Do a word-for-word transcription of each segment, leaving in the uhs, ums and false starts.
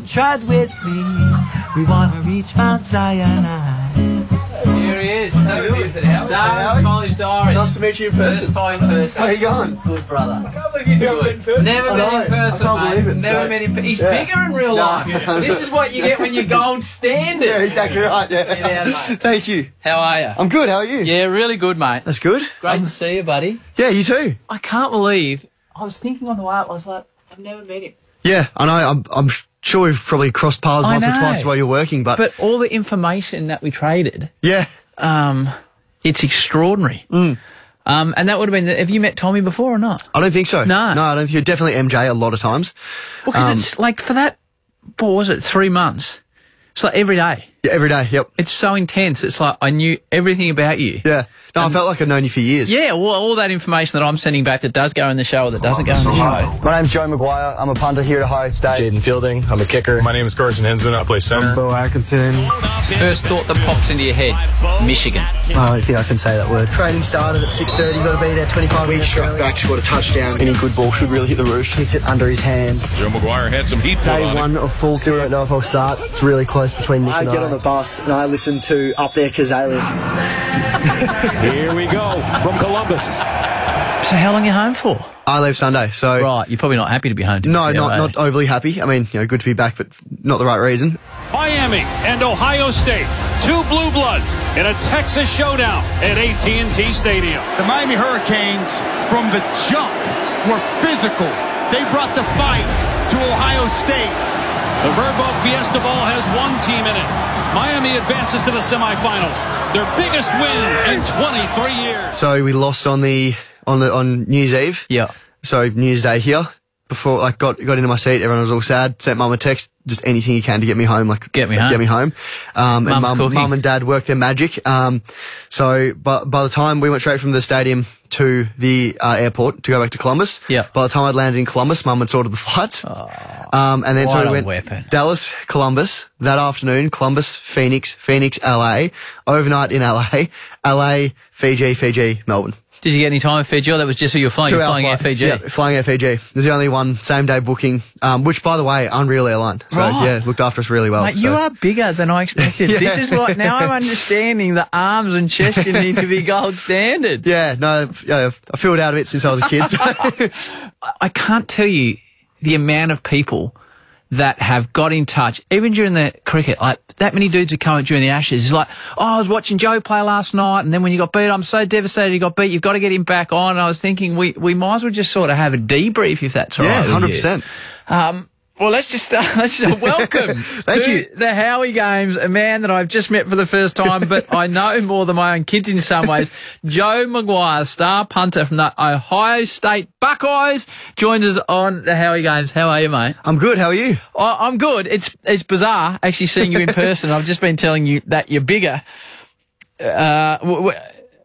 tread with me. We want to reach Mount Zion. Here he is. So good. Star College Diaries. Nice to meet you in person. First time in person. How are you going? Good, brother. I can't believe you've never met in person. Never I met know. in person, I can't mate. believe it. Never so. met in person. He's Yeah. bigger in real No. life. This is what you get when you gold standard. Yeah, exactly right. Yeah. Yeah, mate. Thank you. How are you? I'm good. How are you? Yeah, really good, mate. That's good. Great Um, to see you, buddy. yeah, you too. I can't believe. I was thinking on the way up, I was like, I've never met him. Yeah, I know. I'm, I'm sure we've probably crossed paths I once or know. twice while you're working, but, But all the information that we traded, yeah. um, it's extraordinary. Mm. Um, and that would have been. Have you met Tommy before or not? I don't think so. No. No, I don't think you're definitely M J a lot of times. Well, because Um, it's like for that, what was it, three months? It's like every day. Yeah, every day. Yep. It's so intense. It's like I knew everything about you. Yeah. No, I felt like I'd known you for years. Yeah, all, all that information that I'm sending back that does go in the show or that doesn't go in the show. My name's Joe Maguire. I'm a punter here at Ohio State. Jaden Fielding. I'm a kicker. My name is Carson Hensman. I play center. Bo Atkinson. First thought that pops into your head, Michigan. I don't think I can say that word. Training started at six thirty. Got to be there twenty-five minutes. Struck back, scored a touchdown. Any good ball should really hit the roof. Hits it under his hands. Joe Maguire had some heat put Day on one him. of full. Still don't know if I'll start. It's really close between Nick I and I. get on the bus and I listen to Up There Kazalian. Here we go from Columbus. So how long are you home for? I leave Sunday, so... Right, you're probably not happy to be home. To No, be fair, not, eh? not overly happy. I mean, you know, good to be back, but not the right reason. Miami and Ohio State, two blue bloods in a Texas showdown at A T and T Stadium. The Miami Hurricanes, from the jump, were physical. They brought the fight to Ohio State. The Verbo Fiesta Bowl has one team in it. Miami advances to the semifinal, their biggest win in twenty-three years. So we lost on the on the on New Year's Eve. Yeah. So New Year's Day here. Before like got got into my seat, everyone was all sad. Sent mum a text, just anything you can to get me home. Like Get me like, home. Get me home. Um, and Mum's mum, cooking. mum and dad worked their magic. Um, so by by the time we went straight from the stadium to the uh, airport to go back to Columbus. Yeah. By the time I'd landed in Columbus, mum had sorted the flights. Um, and then so what we a went weapon. Dallas, Columbus that afternoon. Columbus, Phoenix, Phoenix, L A. Overnight in L A. L A, Fiji, Fiji, Melbourne. Did you get any time in Fiji? Oh, that was just who you were flying. You're Two-hour flying Air flight. Fiji. Yeah, flying Air Fiji. There's the only one same day booking, um, which by the way, Unreal Airline. So Right. yeah, looked after us really well. Mate, so. you are bigger than I expected. Yeah. This is what, now I'm understanding the arms and chest you need to be gold standard. Yeah, no, yeah, I filled out of it since I was a kid. So. I can't tell you the amount of people that have got in touch, even during the cricket, like that many dudes who come out during the Ashes. It's like, oh, I was watching Joe play last night, and then when you got beat, I'm so devastated he got beat. You've got to get him back on. And I was thinking we, we might as well just sort of have a debrief if that's all Yeah, right with one hundred you. percent. Um, well, let's just start. Let's just welcome Thank to you. the Howie Games, a man that I've just met for the first time, but I know more than my own kids in some ways. Joe Maguire, star punter from the Ohio State Buckeyes, joins us on the Howie Games. How are you, mate? I'm good. How are you? I- I'm good. It's it's bizarre actually seeing you in person. I've just been telling you that you're bigger. Uh, w- w-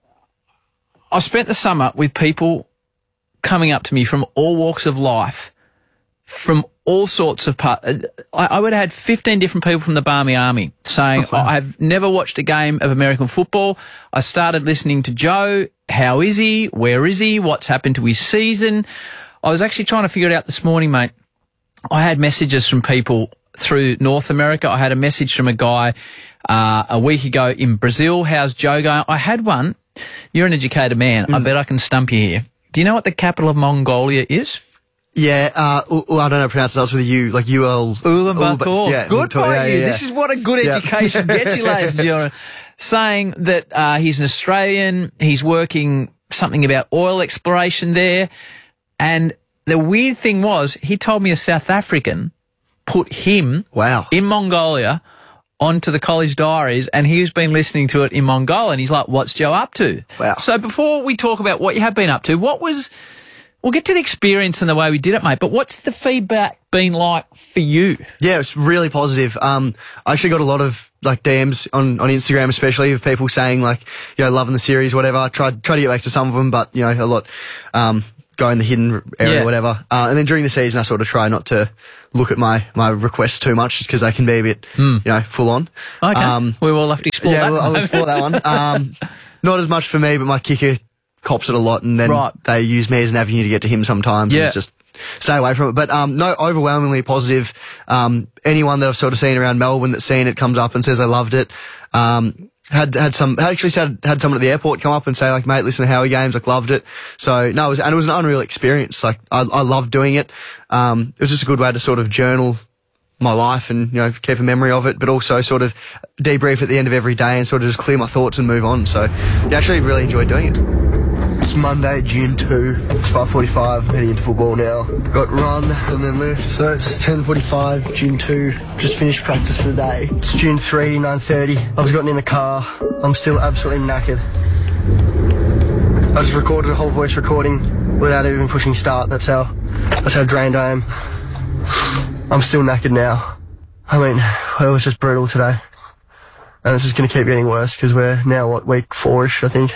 I spent the summer with people coming up to me from all walks of life, from all sorts of parts. I, I would have had fifteen different people from the Barmy Army saying, Oh, wow. I've never watched a game of American football. I started listening to Joe. How is he? Where is he? What's happened to his season? I was actually trying to figure it out this morning, mate. I had messages from people through North America. I had a message from a guy uh, a week ago in Brazil. How's Joe going? I had one. You're an educated man. Mm. I bet I can stump you here. Do you know what the capital of Mongolia is? Yeah, uh, U- U- I don't know how to pronounce it. That's with a U, like U L. Ulaanbaatar. Yeah, Good Ulaanbaatar, by yeah, you. yeah, This yeah. is what a good Yeah. education gets you, ladies and gentlemen. Saying that uh, he's an Australian, he's working something about oil exploration there, and the weird thing was he told me a South African put him Wow. in Mongolia onto the College Diaries, and he's been listening to it in Mongolia, and he's like, what's Joe up to? Wow. So before we talk about what you have been up to, what was... We'll get to the experience and the way we did it, mate, but what's the feedback been like for you? Yeah, it's really positive. Um, I actually got a lot of like D Ms on, on Instagram, especially of people saying like, you know, loving the series, whatever. I tried, tried to get back to some of them, but you know, a lot, um, go in the hidden area, Yeah. whatever. Uh, and then during the season, I sort of try not to look at my, my requests too much just because they can be a bit, you know, full on. Okay. Um, we will have to explore yeah, that. well, I'll explore that one. Um, not as much for me, but my kicker cops it a lot, and then Right. they use me as an avenue to get to him sometimes. Yeah. And it's just, stay away from it. But um, no, overwhelmingly positive. Um, anyone that I've sort of seen around Melbourne that's seen it comes up and says they loved it. Um, had had some actually had had someone at the airport come up and say like, mate, listen to Howie games, like loved it. So no, it was, and it was an unreal experience. Like I, I loved doing it. Um, it was just a good way to sort of journal my life and, you know, keep a memory of it, but also sort of debrief at the end of every day and sort of just clear my thoughts and move on. So yeah, actually really enjoyed doing it. It's Monday, June second. It's five forty-five. I'm heading into football now. Got run and then lift. So it's ten forty-five, June second. Just finished practice for the day. It's June third, nine thirty. I've just gotten in the car. I'm still absolutely knackered. I just recorded a whole voice recording without even pushing start. That's how, that's how drained I am. I'm still knackered now. I mean, it was just brutal today. And it's just going to keep getting worse because we're now, what, week four-ish, I think.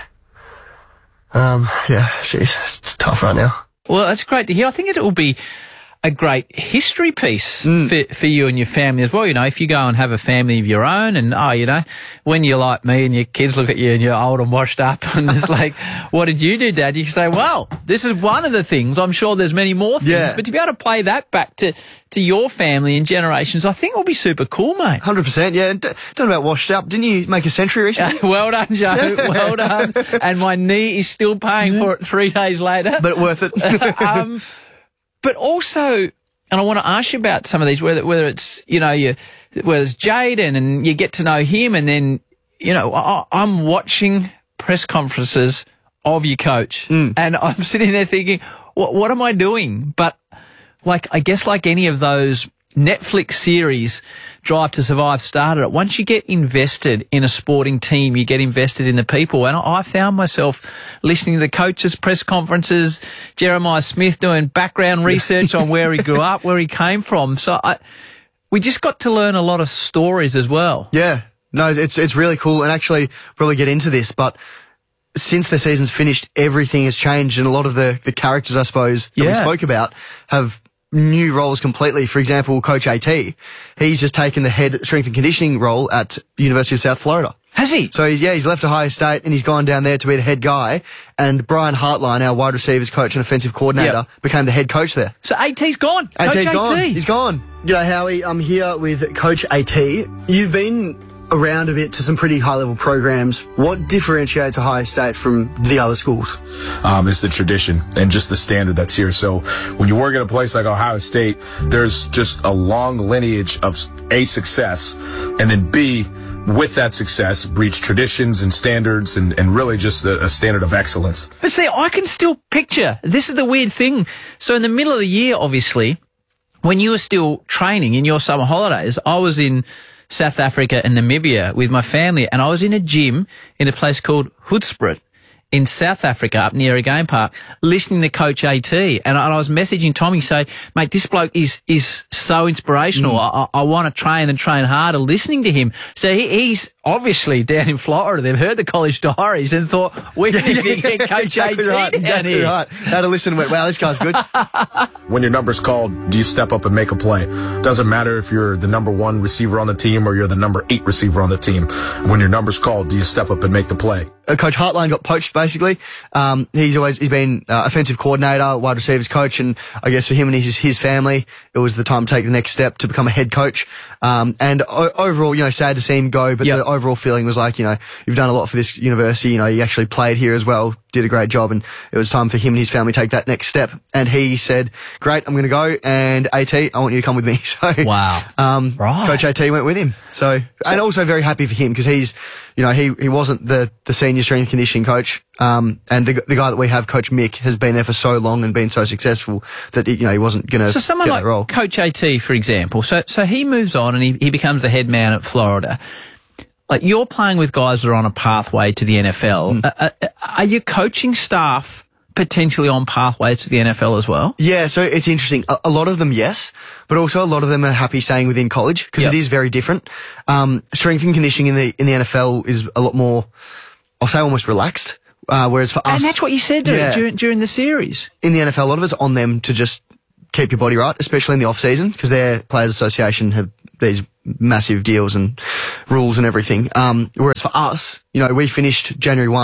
Um, yeah, jeez, it's tough right now. Well, that's great to hear. I think it will be a great history piece Mm. for, for you and your family as well. You know, if you go and have a family of your own and, oh, you know, when you're like me and your kids look at you and you're old and washed up and it's like, what did you do, Dad? You can say, well, this is one of the things. I'm sure there's many more things. Yeah. But to be able to play that back to, to your family and generations, I think will be super cool, mate. one hundred percent, yeah. D- don't know about washed up. Didn't you make a century recently? Well done, Joe. Well done. And my knee is still paying for it three days later. But worth it. um, but also, and I want to ask you about some of these, whether whether it's, you know, you, whether it's Jaden and you get to know him and then, you know, I, I'm watching press conferences of your coach Mm. and I'm sitting there thinking, what, what am I doing? But like, I guess like any of those Netflix series, Drive to Survive started it. Once you get invested in a sporting team, you get invested in the people. And I found myself listening to the coaches' press conferences, Jeremiah Smith doing background research on where he grew up, where he came from. So I, we just got to learn a lot of stories as well. Yeah. No, it's it's really cool. And actually, probably get into this, but since the season's finished, everything has changed. And a lot of the, the characters, I suppose, that Yeah. we spoke about have new roles completely. For example, Coach AT, he's just taken the head strength and conditioning role at University of South Florida. Has he? So he's, yeah, he's left Ohio State and he's gone down there to be the head guy. And Brian Hartline, our wide receivers coach and offensive coordinator, Yep. became the head coach there. So AT's gone. AT's Coach gone. AT. He's gone. G'day, Howie. I'm here with Coach AT. You've been around a bit to some pretty high-level programs. What differentiates Ohio State from the other schools? Um, it's the tradition and just the standard that's here. So when you work at a place like Ohio State, there's just a long lineage of A, success, and then B, with that success, breach traditions and standards and, and really just a, a standard of excellence. But see, I can still picture, this is the weird thing. So in the middle of the year, obviously, when you were still training in your summer holidays, I was in South Africa and Namibia with my family, and I was in a gym in a place called Hoedspruit in South Africa up near a game park listening to Coach AT, and I, and I was messaging Tommy say, mate, this bloke is is so inspirational. Mm. I, I, I want to train and train harder listening to him. So he, he's obviously down in Florida. They've heard the college diaries and thought, we need to get Coach exactly AT right, down exactly here. right. Had to listen and went, wow, this guy's good. When your number's called, do you step up and make a play? Doesn't matter if you're the number one receiver on the team or you're the number eight receiver on the team. When your number's called, do you step up and make the play? Uh, Coach Hartline got poached, basically. Um, he's always he's been uh, offensive coordinator, wide receivers coach, and I guess for him and his his family, it was the time to take the next step to become a head coach. Um, and o- overall, you know, sad to see him go, but Yep. the overall feeling was like, you know, you've done a lot for this university. You know, you actually played here as well, did a great job, and it was time for him and his family to take that next step. And he said, "Great, I'm going to go." And AT, I want you to come with me. So, Wow. um, Right. Coach AT went with him. So, and also very happy for him because he's, you know, he he wasn't the the senior strength and conditioning coach. Um, and the the guy that we have, Coach Mick, has been there for so long and been so successful that, you know, he wasn't going to So someone get like that role. Coach AT, for example, so so he moves on and he, he becomes the head man at Florida. Like, you're playing with guys that are on a pathway to the N F L. Mm. Uh, uh, are your coaching staff potentially on pathways to the N F L as well? Yeah, so it's interesting. A, a lot of them, yes, but also a lot of them are happy staying within college because Yep. it is very different. Um, strength and conditioning in the in the N F L is a lot more, I'll say, almost relaxed. Uh, whereas for us, And that's what you said Yeah. during, during the series. in the N F L, a lot of it's on them to just keep your body right, especially in the off season, because their players' association have these massive deals and rules and everything. Um, whereas for us, you know, we finished January first,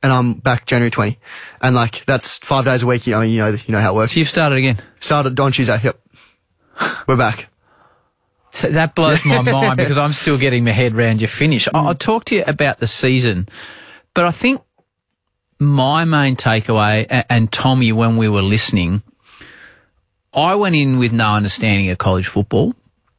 and I'm back January twentieth. And like, that's five days a week. I mean, you know, you know how it works. So you've started again? Started on Tuesday. Yep. We're back. So that blows my mind because I'm still getting my head round your finish. Mm. I'll talk to you about the season, but I think my main takeaway, and, and Tommy, when we were listening, I went in with no understanding of college football.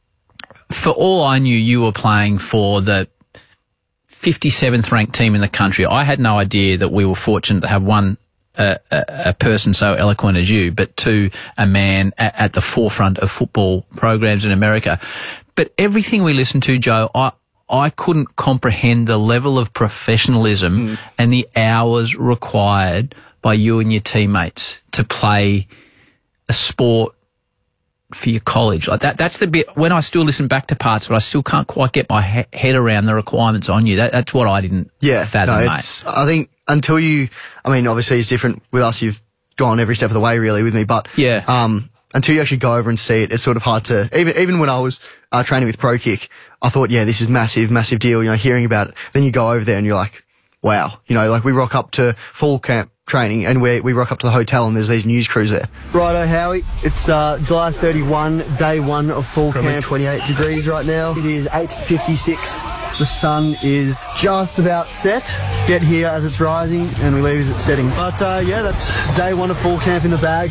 For all I knew, you were playing for the fifty-seventh ranked team in the country. I had no idea that we were fortunate to have one uh, a, a person so eloquent as you, but two, a man at, at the forefront of football programs in America. But everything we listened to, Joe, I I couldn't comprehend the level of professionalism mm. and the hours required by you and your teammates to play a sport for your college. Like that, that's the bit, when I still listen back to parts, but I still can't quite get my he- head around the requirements on you. That, that's what I didn't yeah, fathom, no, it's, I think until you, I mean, obviously it's different with us. You've gone every step of the way really with me, but yeah. um, until you actually go over and see it, it's sort of hard to, even, even when I was uh, training with Pro Kick, I thought, yeah, this is massive, massive deal, you know, hearing about it. Then you go over there and you're like, wow, you know, like we rock up to fall camp training and we we rock up to the hotel and there's these news crews there. Righto, Howie. It's uh, July thirty-first, day one of fall Probably camp. twenty-eight degrees right now. It is eight fifty-six. The sun is just about set. Get here as it's rising and we leave as it's setting. But uh, yeah, that's day one of fall camp in the bag.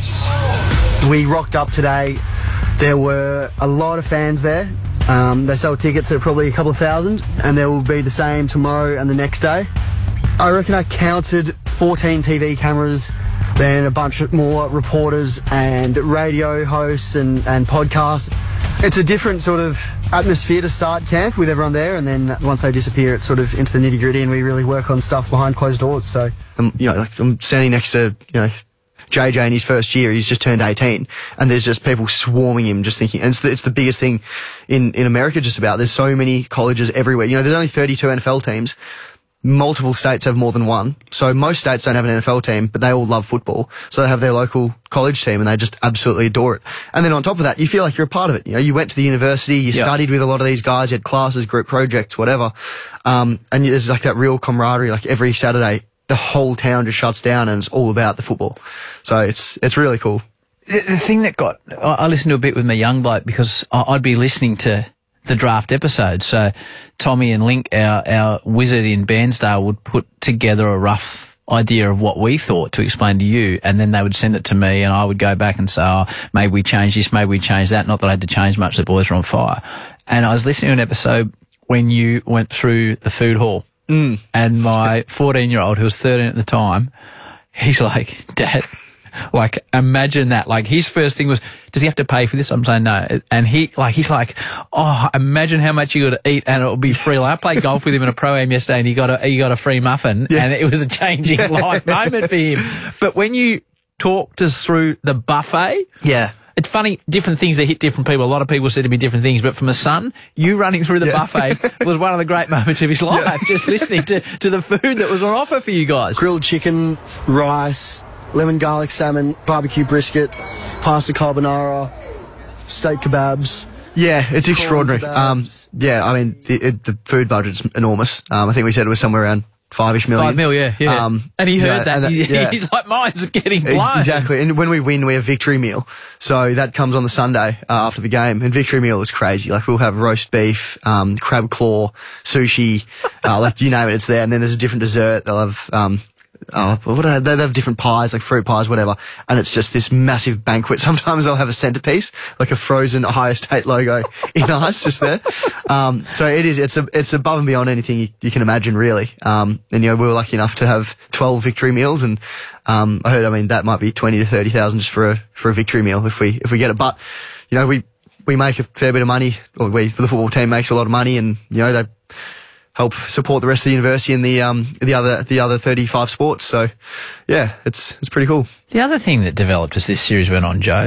We rocked up today. There were a lot of fans there. Um, they sold tickets at probably a couple of thousand, and there will be the same tomorrow and the next day. I reckon I counted fourteen T V cameras, then a bunch of more reporters and radio hosts and, and podcasts. It's a different sort of atmosphere to start camp with everyone there, and then once they disappear, it's sort of into the nitty gritty, and we really work on stuff behind closed doors. So, um, you know, like I'm standing next to, you know, J J in his first year, he's just turned eighteen, and there's just people swarming him, just thinking, and it's the, it's the biggest thing in, in America just about. There's so many colleges everywhere. You know, there's only thirty-two N F L teams. Multiple states have more than one. So most states don't have an N F L team, but they all love football. So they have their local college team and they just absolutely adore it. And then on top of that, you feel like you're a part of it. You know, you went to the university, you yep. studied with a lot of these guys, you had classes, group projects, whatever. Um, and there's like that real camaraderie, like every Saturday, the whole town just shuts down and it's all about the football. So it's, it's really cool. The, the thing that got, I, I listened to a bit with my young bloke because I, I'd be listening to the draft episode. So Tommy and Link, our, our wizard in Bairnsdale, would put together a rough idea of what we thought to explain to you, and then they would send it to me and I would go back and say, oh, maybe we change this, maybe we change that. Not that I had to change much, the boys were on fire. And I was listening to an episode when you went through the food hall mm. and my fourteen-year-old, who was thirteen at the time, he's like, Dad, like, imagine that. Like, his first thing was, does he have to pay for this? I'm saying no. And he, like, he's like, oh, imagine how much you got to eat and it'll be free. Like, I played golf with him in a pro-am yesterday and he got a, he got a free muffin yeah. and it was a changing life moment for him. But when you talked us through the buffet. Yeah. It's funny, different things that hit different people. A lot of people said to be different things, but for my son, you running through the yeah. buffet was one of the great moments of his life, yeah. just listening to, to the food that was on offer for you guys. Grilled chicken, rice, lemon garlic salmon, barbecue brisket, pasta carbonara, steak kebabs. Yeah, it's extraordinary. Um, yeah, I mean, it, it, the food budget's enormous. Um, I think we said it was somewhere around five-ish million. Five mil, yeah, yeah. Um, and he heard yeah, that. that he, yeah. He's like, mine's getting blown. Exactly. And when we win, we have victory meal. So that comes on the Sunday uh, after the game. And victory meal is crazy. Like, we'll have roast beef, um, crab claw, sushi, uh, like, you name it, it's there. And then there's a different dessert. They'll have, um, Oh, what are, they have different pies, like fruit pies, whatever, and it's just this massive banquet. Sometimes they'll have a centerpiece, like a frozen Ohio State logo in ice, just there. Um, so it is, it's a, it's above and beyond anything you, you can imagine, really. Um, and you know, we were lucky enough to have twelve victory meals, and um, I heard, I mean, that might be twenty to thirty thousand just for a for a victory meal if we if we get it. But you know, we we make a fair bit of money, or we for the football team makes a lot of money, and you know they help support the rest of the university and the um the other the other thirty-five sports. So yeah, it's it's pretty cool. The other thing that developed as this series went on, Joe,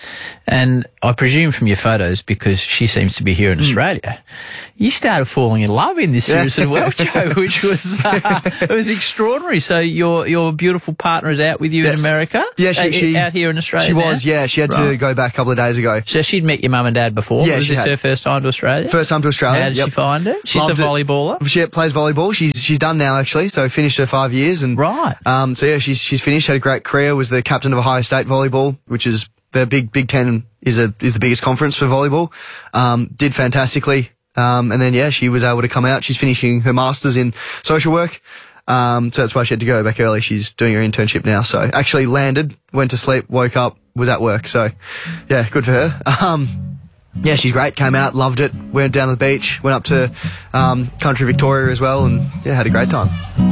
and I presume from your photos, because she seems to be here in Australia, you started falling in love in this series as well, Joe, which was uh, it was extraordinary. So your your beautiful partner is out with you Yes. in America? Yeah, she, uh, she out here in Australia She now? was, yeah. She had to Right. go back a couple of days ago. So she'd met your mum and dad before? Yeah, Was she this had. her first time to Australia? First time to Australia. How did yep. she find it? She's Loved the it. volleyballer? She plays volleyball. She's she's done now, actually. So finished her five years. and Right. Um, so, yeah, she's she's finished, had a great career, was the captain of Ohio State volleyball, which is the big Big Ten is a is the biggest conference for volleyball. Um, did fantastically. Um, and then, yeah, she was able to come out. She's finishing her master's in social work. Um, so that's why she had to go back early. She's doing her internship now. So actually landed, went to sleep, woke up, was at work. So, yeah, good for her. Um, yeah, she's great. Came out, loved it. Went down to the beach, went up to um, country Victoria as well, and, yeah, had a great time.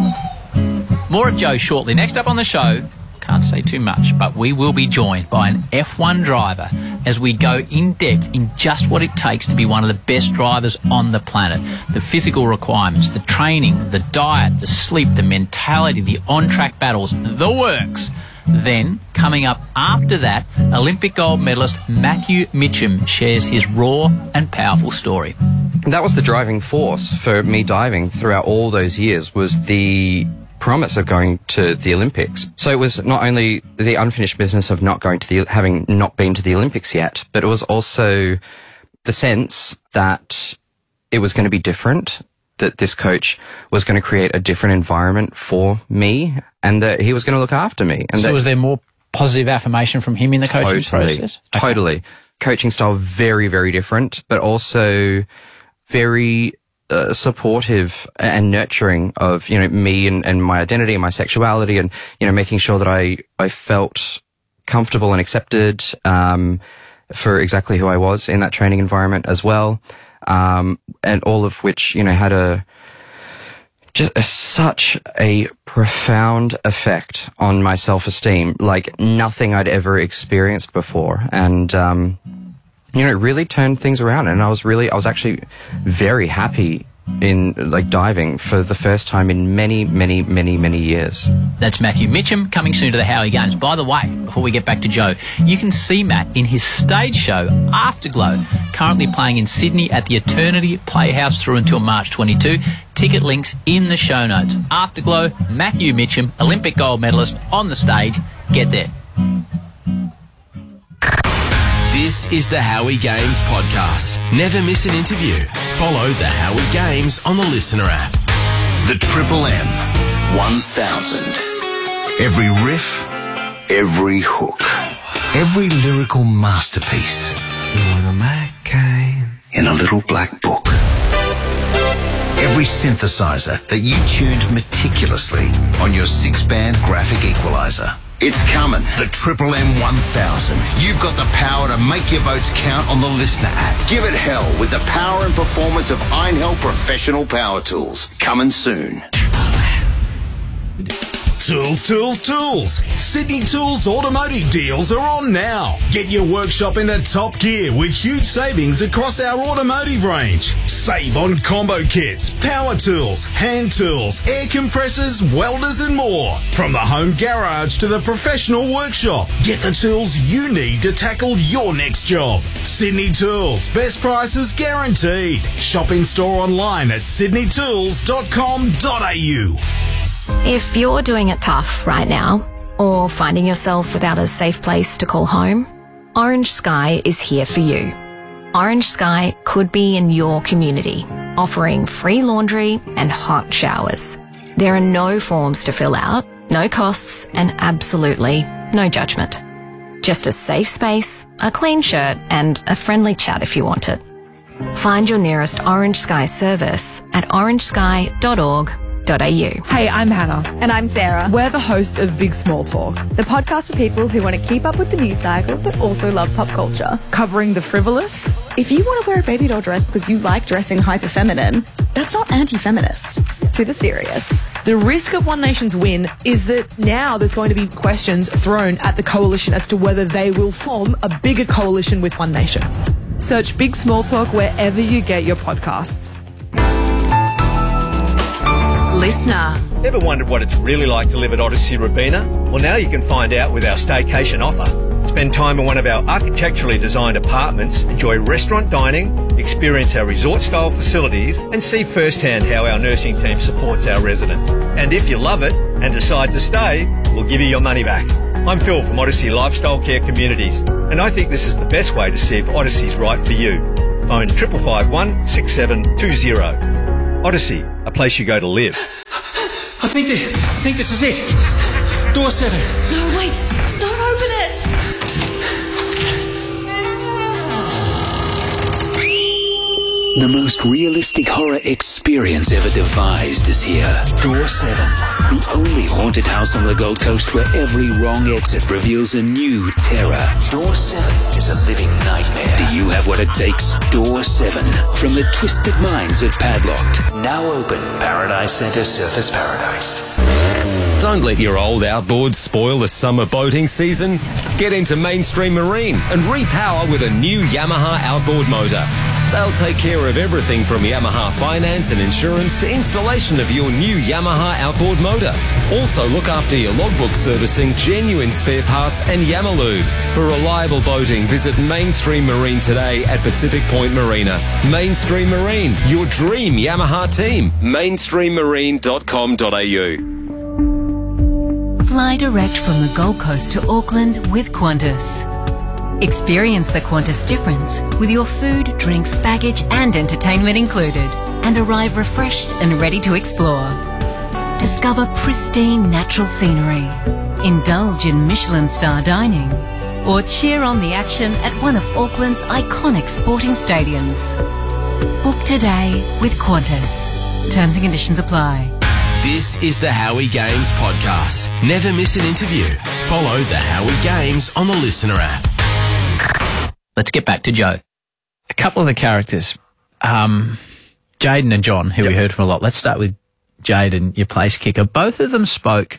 More of Joe shortly. Next up on the show, can't say too much, but we will be joined by an F one driver as we go in depth in just what it takes to be one of the best drivers on the planet. The physical requirements, the training, the diet, the sleep, the mentality, the on-track battles, the works. Then, coming up after that, Olympic gold medalist Matthew Mitchum shares his raw and powerful story. That was the driving force for me diving throughout all those years, was the promise of going to the Olympics. So it was not only the unfinished business of not going to the, having not been to the Olympics yet, but it was also the sense that it was going to be different, that this coach was going to create a different environment for me, and that he was going to look after me. And so that, was there more positive affirmation from him in the coaching totally, process? Okay. Totally. Coaching style, very, very different, but also very uh, supportive and nurturing of, you know, me and, and my identity and my sexuality, and, you know, making sure that I, I felt comfortable and accepted um, for exactly who I was in that training environment as well. Um, and all of which, you know, had a just a, such a profound effect on my self-esteem, like nothing I'd ever experienced before. And, um, you know, it really turned things around. And I was really, I was actually very happy in like diving for the first time in many, many, many, many years. That's Matthew Mitchum, coming soon to the Howie Games. By the way, before we get back to Joe, you can see Matt in his stage show Afterglow, currently playing in Sydney at the Eternity Playhouse through until March twenty-second. Ticket links in the show notes. Afterglow, Matthew Mitchum, Olympic gold medalist on the stage. Get there. This is the Howie Games podcast. Never miss an interview. Follow the Howie Games on the Listener app. The Triple M one thousand. Every riff, every hook, every lyrical masterpiece in a little black book. Every synthesizer that you tuned meticulously on your six-band graphic equalizer. It's coming. The Triple M one thousand. You've got the power to make your votes count on the Listener app. Give it hell with the power and performance of Einhell Professional Power Tools. Coming soon. Tools, tools, tools. Sydney Tools automotive deals are on now. Get your workshop into top gear with huge savings across our automotive range. Save on combo kits, power tools, hand tools, air compressors, welders and more. From the home garage to the professional workshop, get the tools you need to tackle your next job. Sydney Tools, best prices guaranteed. Shop in store online at sydney tools dot com dot a u. If you're doing it tough right now, or finding yourself without a safe place to call home, Orange Sky is here for you. Orange Sky could be in your community, offering free laundry and hot showers. There are no forms to fill out, no costs, and absolutely no judgment. Just a safe space, a clean shirt, and a friendly chat if you want it. Find your nearest Orange Sky service at orange sky dot org dot a u. Hey, I'm Hannah. And I'm Sarah. We're the hosts of Big Small Talk, the podcast for people who want to keep up with the news cycle but also love pop culture. Covering the frivolous. If you want to wear a baby doll dress because you like dressing hyper feminine, that's not anti-feminist. To the serious. The risk of One Nation's win is that now there's going to be questions thrown at the coalition as to whether they will form a bigger coalition with One Nation. Search Big Small Talk wherever you get your podcasts. Listener. Ever wondered what it's really like to live at Odyssey Robina? Well, now you can find out with our staycation offer. It's Spend time in one of our architecturally designed apartments, enjoy restaurant dining, experience our resort-style facilities, and see firsthand how our nursing team supports our residents. And if you love it and decide to stay, we'll give you your money back. I'm Phil from Odyssey Lifestyle Care Communities, and I think this is the best way to see if Odyssey's right for you. Phone triple five one six seven two zero. Odyssey, a place you go to live. I think this, I think this is it. Door seven. No, wait. Don't open it. The most realistic horror experience ever devised is here. Door seven. The only haunted house on the Gold Coast where every wrong exit reveals a new terror. Door seven is a living nightmare. Do you have what it takes? Door seven. From the twisted minds at Padlocked. Now open. Paradise Centre Surface Paradise. Don't let your old outboards spoil the summer boating season. Get into Mainstream Marine and repower with a new Yamaha outboard motor. They'll take care of everything from Yamaha finance and insurance to installation of your new Yamaha outboard motor. Also look after your logbook servicing, genuine spare parts and Yamalube. For reliable boating, visit Mainstream Marine today at Pacific Point Marina. Mainstream Marine, your dream Yamaha team. mainstream marine dot com dot a u. Fly direct from the Gold Coast to Auckland with Qantas. Experience the Qantas difference with your food, drinks, baggage and entertainment included, and arrive refreshed and ready to explore. Discover pristine natural scenery, indulge in Michelin star dining, or cheer on the action at one of Auckland's iconic sporting stadiums. Book today with Qantas. Terms and conditions apply. This is the Howie Games podcast. Never miss an interview. Follow the Howie Games on the Listener app. Let's get back to Joe. A couple of the characters, um, Jaden and John, who yep. we heard from a lot. Let's start with Jaden, your place kicker. Both of them spoke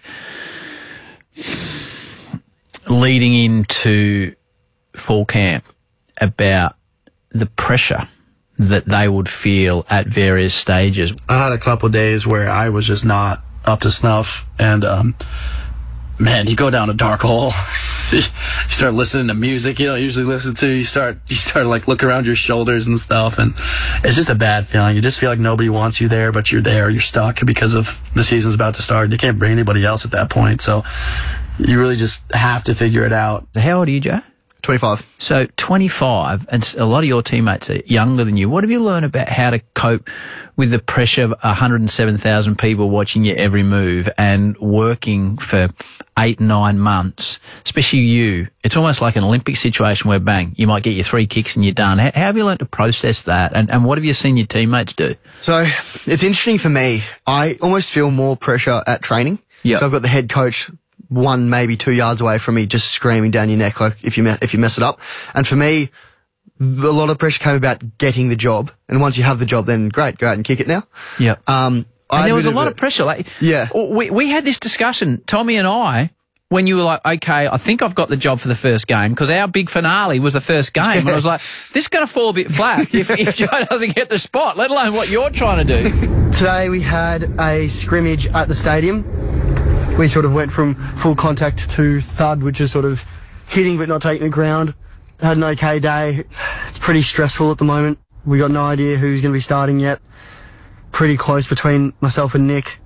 leading into fall camp about the pressure that they would feel at various stages. I had a couple of days where I was just not up to snuff, and um, man, you go down a dark hole. You start listening to music you don't usually listen to. You start, you start like look around your shoulders and stuff, and it's just a bad feeling. You just feel like nobody wants you there, but you're there. You're stuck because of the season's about to start. You can't bring anybody else at that point, so you really just have to figure it out. How old are you, Joe? twenty-five. So twenty-five, and a lot of your teammates are younger than you. What have you learned about how to cope with the pressure of one hundred seven thousand people watching your every move and working for eight, nine months, especially you? It's almost like an Olympic situation where, bang, you might get your three kicks and you're done. How, how have you learned to process that, and, and what have you seen your teammates do? So it's interesting for me. I almost feel more pressure at training. Yep. So I've got the head coach one, maybe two yards away from me, just screaming down your neck like if you me- if you mess it up. And for me, a lot of pressure came about getting the job. And once you have the job, then great, go out and kick it now. Yeah. Um, and I there was a lot a, of pressure. Like, yeah. We we had this discussion, Tommy and I, when you were like, okay, I think I've got the job for the first game, because our big finale was the first game. Yeah. And I was like, this is going to fall a bit flat if, if Joe doesn't get the spot, let alone what you're trying to do. Today we had a scrimmage at the stadium. We sort of went from full contact to thud, which is sort of hitting but not taking the ground. Had an okay day. It's pretty stressful at the moment. We got no idea who's going to be starting yet. Pretty close between myself and Nick.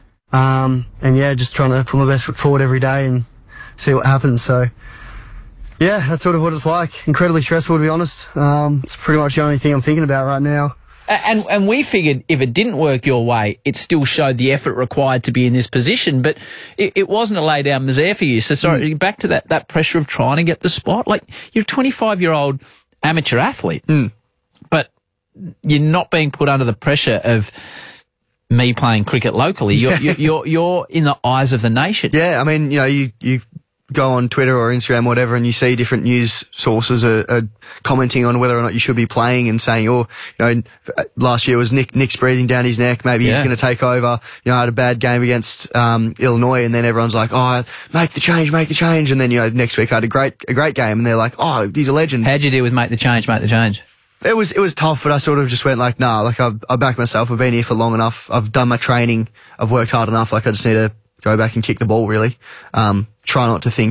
Um, and yeah, just trying to put my best foot forward every day and see what happens. So yeah, that's sort of what it's like. Incredibly stressful, to be honest. Um, it's pretty much the only thing I'm thinking about right now. And and we figured if it didn't work your way, it still showed the effort required to be in this position. But it, it wasn't a lay down misère for you. So sorry, mm. back to that, that pressure of trying to get the spot. Like, you're a twenty-five-year-old amateur athlete, mm. but you're not being put under the pressure of me playing cricket locally. You're, you're, you're, you're in the eyes of the nation. Yeah, I mean, you know, you, you go on Twitter or Instagram or whatever and you see different news sources are, are commenting on whether or not you should be playing and saying, oh, you know, last year was Nick, Nick's breathing down his neck. Maybe yeah. he's going to take over. You know, I had a bad game against, um, Illinois, and then everyone's like, oh, make the change, make the change. And then, you know, next week I had a great, a great game and they're like, oh, he's a legend. How'd you deal with make the change, make the change? It was, it was tough, but I sort of just went like, nah, like I, I backed myself. I've been here for long enough. I've done my training. I've worked hard enough. Like, I just need to go back and kick the ball, really. Um, try not to think that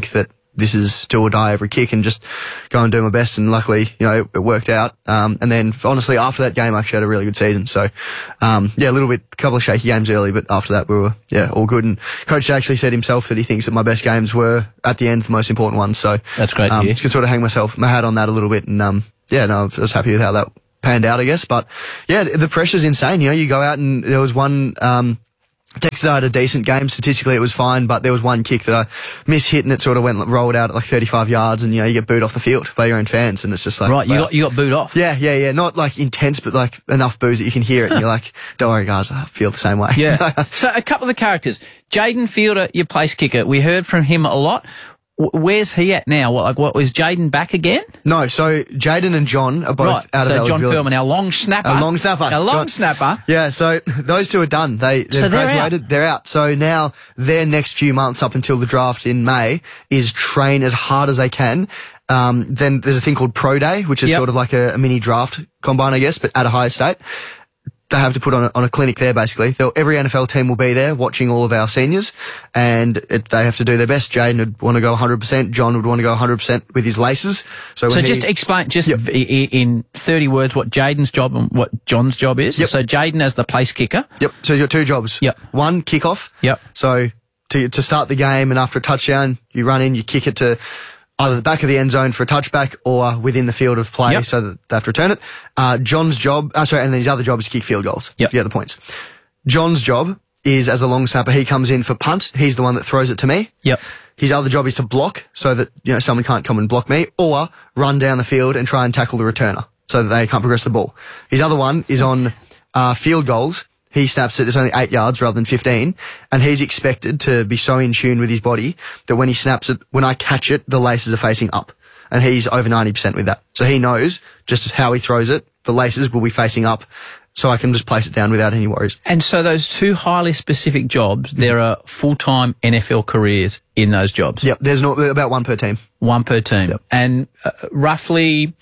this is do or die every kick and just go and do my best. And luckily, you know, it, it worked out. Um, and then honestly, after that game, I actually had a really good season. So, um, yeah, a little bit, a couple of shaky games early, but after that, we were, yeah, all good. And coach actually said himself that he thinks that my best games were at the end, the most important ones. So that's great. Um, to hear. just could sort of hang myself, my hat on that a little bit. And, um, yeah, no, I was happy with how that panned out, I guess. But yeah, the pressure's insane. You know, you go out and there was one, um, Texas had a decent game. Statistically, it was fine, but there was one kick that I mishit and it sort of went rolled out at like thirty-five yards, and you know you get booed off the field by your own fans, and it's just like right. You wow. got you got booed off. Yeah, yeah, yeah. Not like intense, but like enough boos that you can hear it, and you're like, don't worry, guys, I feel the same way. Yeah. So a couple of the characters, Jaden Fielder, your place kicker. We heard from him a lot. Where's he at now? What, like, what was Jaden back again? No, so Jaden and John are both right. out so of John eligibility. Furman, our long snapper. Our long snapper. Our long John. snapper. Yeah, so those two are done. They, they've so they're graduated. Out. They're out. So now their next few months up until the draft in May is train as hard as they can. Um, then there's a thing called Pro Day, which is yep. sort of like a, a mini draft combine, I guess, but at a higher state. They have to put on a, on a clinic there, basically. They'll, every N F L team will be there watching all of our seniors, and it, they have to do their best. Jaden would want to go one hundred percent. John would want to go one hundred percent with his laces. So, so when just he, explain, just yep. in thirty words, what Jaden's job and what John's job is. Yep. So Jaden as the place kicker. Yep. So you've got two jobs. Yep. One, kickoff. Yep. So to to start the game, and after a touchdown, you run in, you kick it to either the back of the end zone for a touchback or within the field of play, yep. so that they have to return it. Uh, John's job, uh, sorry, and then his other job is to kick field goals. Yep. To get the points. John's job is as a long snapper. He comes in for punt. He's the one that throws it to me. Yep. His other job is to block, so that you know someone can't come and block me, or run down the field and try and tackle the returner, so that they can't progress the ball. His other one is on uh, field goals. He snaps it, it's only eight yards rather than fifteen, and he's expected to be so in tune with his body that when he snaps it, when I catch it, the laces are facing up. And he's over ninety percent with that. So he knows just how he throws it, the laces will be facing up, so I can just place it down without any worries. And so those two highly specific jobs, there are full-time N F L careers in those jobs? Yep, there's not, about one per team. One per team. Yep. And uh, roughly,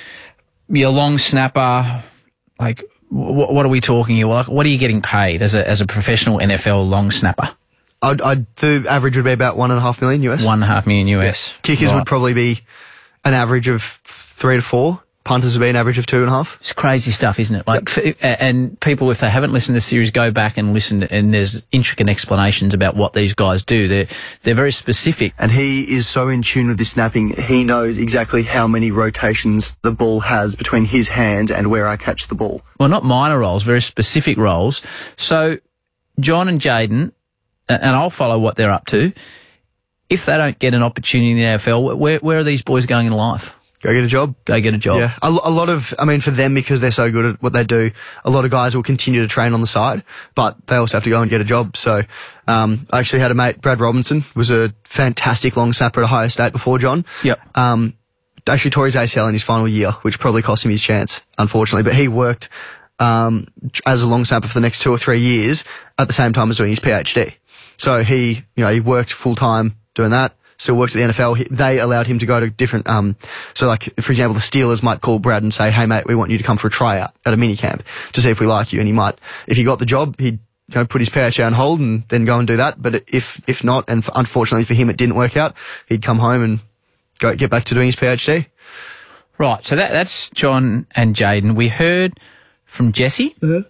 your long snapper, like, What, what are we talking here? What are you getting paid as a as a professional N F L long snapper? I'd, I'd, the average would be about one and a half million U S. One and a half million U S. Yeah. Kickers right. would probably be an average of three to four. Punters would be an average of two and a half. It's crazy stuff, isn't it? Like, yep. And people, if they haven't listened to the series, go back and listen. And there's intricate explanations about what these guys do. They're they're very specific. And he is so in tune with his snapping. He knows exactly how many rotations the ball has between his hands and where I catch the ball. Well, not minor roles, very specific roles. So, John and Jaden, and I'll follow what they're up to. If they don't get an opportunity in the N F L, where where are these boys going in life? Go get a job. Go get a job. Yeah. A, a lot of, I mean, for them, because they're so good at what they do, a lot of guys will continue to train on the side, but they also have to go and get a job. So, um, I actually had a mate, Brad Robinson, was a fantastic long snapper at Ohio State before John. Yep. Um, actually tore his A C L in his final year, which probably cost him his chance, unfortunately, but he worked, um, as a long snapper for the next two or three years at the same time as doing his PhD. So he, you know, he worked full time doing that. Still works at the N F L. He, they allowed him to go to different, um, so like, for example, the Steelers might call Brad and say, hey mate, we want you to come for a tryout at a mini camp to see if we like you. And he might, if he got the job, he'd, you know, put his PhD on hold and then go and do that. But if, if not, and for, unfortunately for him it didn't work out, he'd come home and go, get back to doing his PhD. Right. So that, that's John and Jaden. We heard from Jesse. Mm-hmm.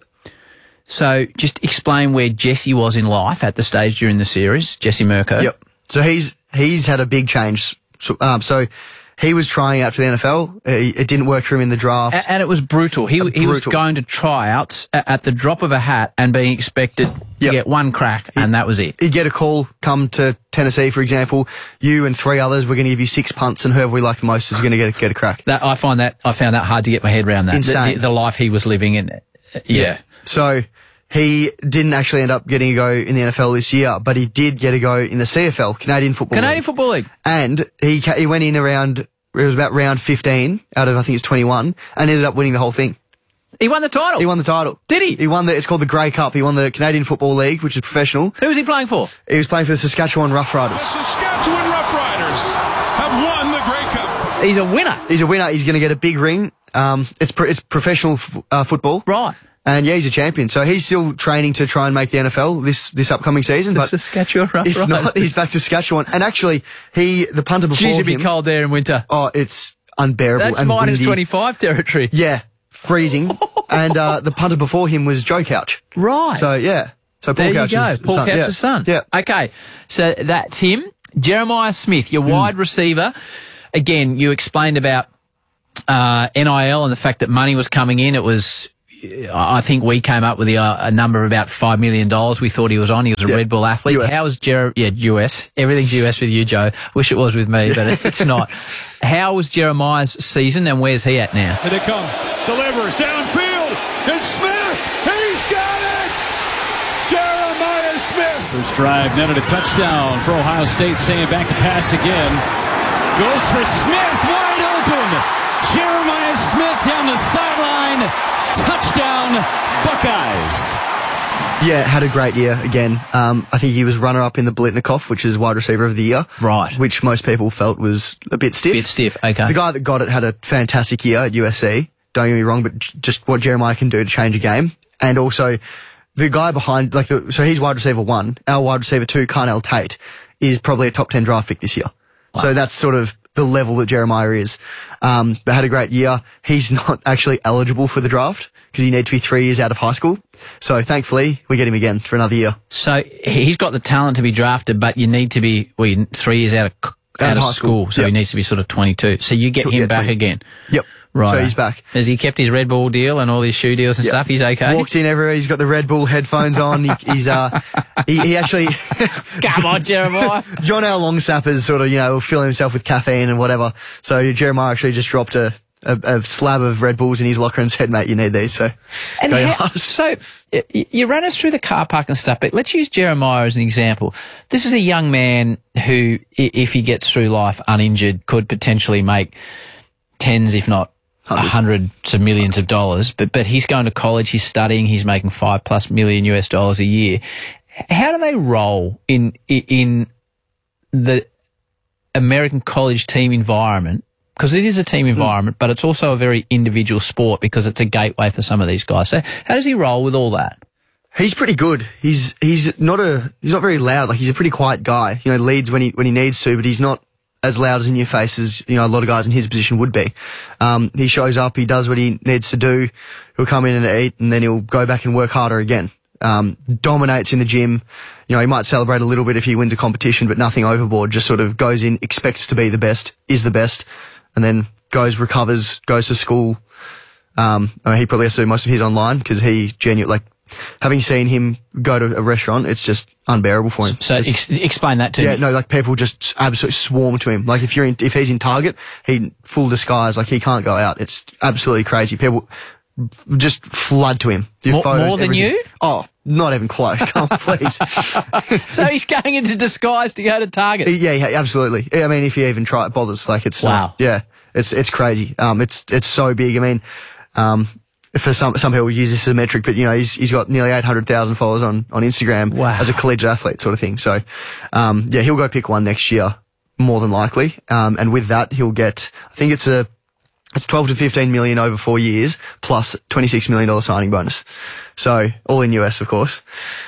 So just explain where Jesse was in life at the stage during the series, Jesse Mirko. Yep. So he's, he's had a big change. So, um, so he was trying out for the N F L. It, it didn't work for him in the draft. A- and it was brutal. He, he was going to tryouts at, at the drop of a hat and being expected to yep. get one crack, and that was it. He'd get a call, come to Tennessee, for example. You and three others, we're going to give you six punts, and whoever we like the most is going to get a, get a crack. That, I find that, I found that hard to get my head around that. Insane. The, the, the life he was living in. Uh, yeah. yeah. So he didn't actually end up getting a go in the N F L this year, but he did get a go in the C F L, Canadian Football Canadian League. Football League. And he he went in around, it was about round fifteen out of, I think it's twenty-one, and ended up winning the whole thing. He won the title? He won the title. Did he? He won the, it's called the Grey Cup. He won the Canadian Football League, which is professional. Who was he playing for? He was playing for the Saskatchewan Roughriders. The Saskatchewan Roughriders have won the Grey Cup. He's a winner. He's a winner. He's going to get a big ring. Um, it's pro- it's professional f- uh, football. Right. And yeah, he's a champion. So he's still training to try and make the N F L this, this upcoming season. The but Saskatchewan Rough if Riders. not, he's back to Saskatchewan. And actually, he, the punter before Geez, it'd be him. cold there in winter. Oh, it's unbearable. That's and minus windy. twenty-five territory. Yeah, freezing. And uh, the punter before him was Joe Couch. Right. So yeah. So Paul there Couch you go. is Paul son. Couch's yeah. son. Yeah. Okay. So that's him. Jeremiah Smith, your wide receiver. Again, you explained about uh, N I L and the fact that money was coming in. It was, I think we came up with the, uh, a number of about five million dollars we thought he was on. He was a Yeah. Red Bull athlete. U S. How was Jer- yeah, U S. Everything's U S with you, Joe. Wish it was with me, but it's not. How was Jeremiah's season and where's he at now? Here they come. Delivers downfield. It's Smith. He's got it. Jeremiah Smith. First drive netted a touchdown for Ohio State. Saying back to pass again. Goes for Smith. Wide open. Jeremiah Smith down the sideline. Touchdown Buckeyes. Yeah, had a great year again. Um, I think he was runner-up in the Blitnikoff, which is wide receiver of the year. Right. Which most people felt was a bit stiff. Bit stiff, okay. The guy that got it had a fantastic year at U S C. Don't get me wrong, but j- just what Jeremiah can do to change a game. And also, the guy behind, like, the, so he's wide receiver one. Our wide receiver two, Carnell Tate, is probably a top ten draft pick this year. Wow. So that's sort of the level that Jeremiah is. Um, but had a great year. He's not actually eligible for the draft because you need to be three years out of high school. So thankfully, we get him again for another year. So he's got the talent to be drafted, but you need to be well, you- three years out of out, Out of of high school, school. so Yep. he needs to be sort of twenty-two. So you get So, him yeah, back twenty. again. Yep. Right. So he's back. Has he kept his Red Bull deal and all his shoe deals and Yep. stuff? He's okay. Walks in everywhere. He's got the Red Bull headphones on. He, he's uh, he, he actually. Come on, Jeremiah. John L. Longsnappers sort of, you know, will fill himself with caffeine and whatever. So Jeremiah actually just dropped a, a, a slab of Red Bulls in his locker and said, mate, you need these. So, And go how, Yards. so y- you ran us through the car park and stuff, but let's use Jeremiah as an example. This is a young man who, i- if he gets through life uninjured, could potentially make tens, if not Hundreds. hundreds of millions of dollars. But but he's going to college, he's studying, he's making five plus million U S dollars a year. How do they roll in in the American college team environment? Because it is a team environment, but it's also a very individual sport because it's a gateway for some of these guys. So how does he roll with all that? He's pretty good. He's he's not a he's not very loud. Like he's a pretty quiet guy. You know, leads when he when he needs to, but he's not as loud as in your face as you know a lot of guys in his position would be. Um, he shows up, he does what he needs to do. He'll come in and eat, and then he'll go back and work harder again. Um, dominates in the gym. You know, he might celebrate a little bit if he wins a competition, but nothing overboard. Just sort of goes in, expects to be the best, is the best, and then goes, recovers, goes to school. Um, I mean, he probably has to do most of his online because he genuinely, like, having seen him go to a restaurant, it's just unbearable for him. So It's- ex- explain that to yeah, me. no, like people just absolutely swarm to him. Like if you're in, if he's in Target, he full disguise, like he can't go out. It's absolutely crazy. People just flood to him. Your More- photos, more than everything. you? Oh, not even close. Come on, please. So he's going into disguise to go to Target. Yeah, yeah, absolutely. I mean, if he even try bothers, like it's Wow. uh, yeah, it's it's crazy. Um, it's it's so big. I mean, um, for some some people use this as a metric, but you know, he's he's got nearly eight hundred thousand followers on on Instagram Wow. as a collegiate athlete, sort of thing. So, um, yeah, he'll go pick one next year, more than likely. Um, and with that, he'll get. I think it's a. It's twelve to fifteen million over four years plus twenty-six million dollars signing bonus. So all in U S, of course.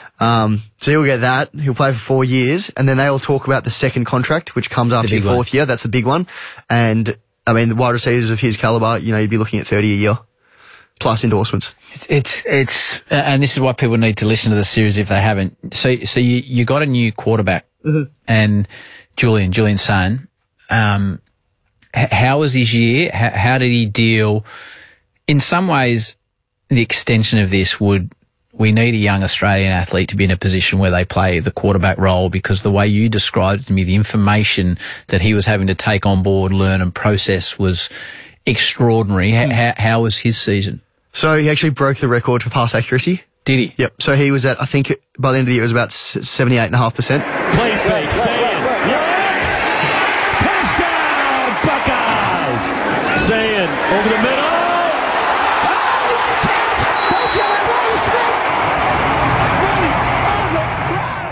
Um, so he'll get that. He'll play for four years and then they'll talk about the second contract, which comes after your big one. fourth year. That's the big one. And I mean, the wide receivers of his caliber, you know, you'd be looking at thirty a year plus endorsements. It's, it's, it's, uh, and this is why people need to listen to the series if they haven't. So, so you, you got a new quarterback and Julian, Julian's son, um, h- how was his year? H- how did he deal? In some ways, the extension of this would, we need a young Australian athlete to be in a position where they play the quarterback role because the way you described it to me, the information that he was having to take on board, learn and process was extraordinary. H- how, how was his season? So he actually broke the record for pass accuracy. Did he? Yep. So he was at, I think by the end of the year, it was about seventy-eight point five percent. Play fake, Sayin. Looks. Touchdown, Buckeyes. Sayin over the middle.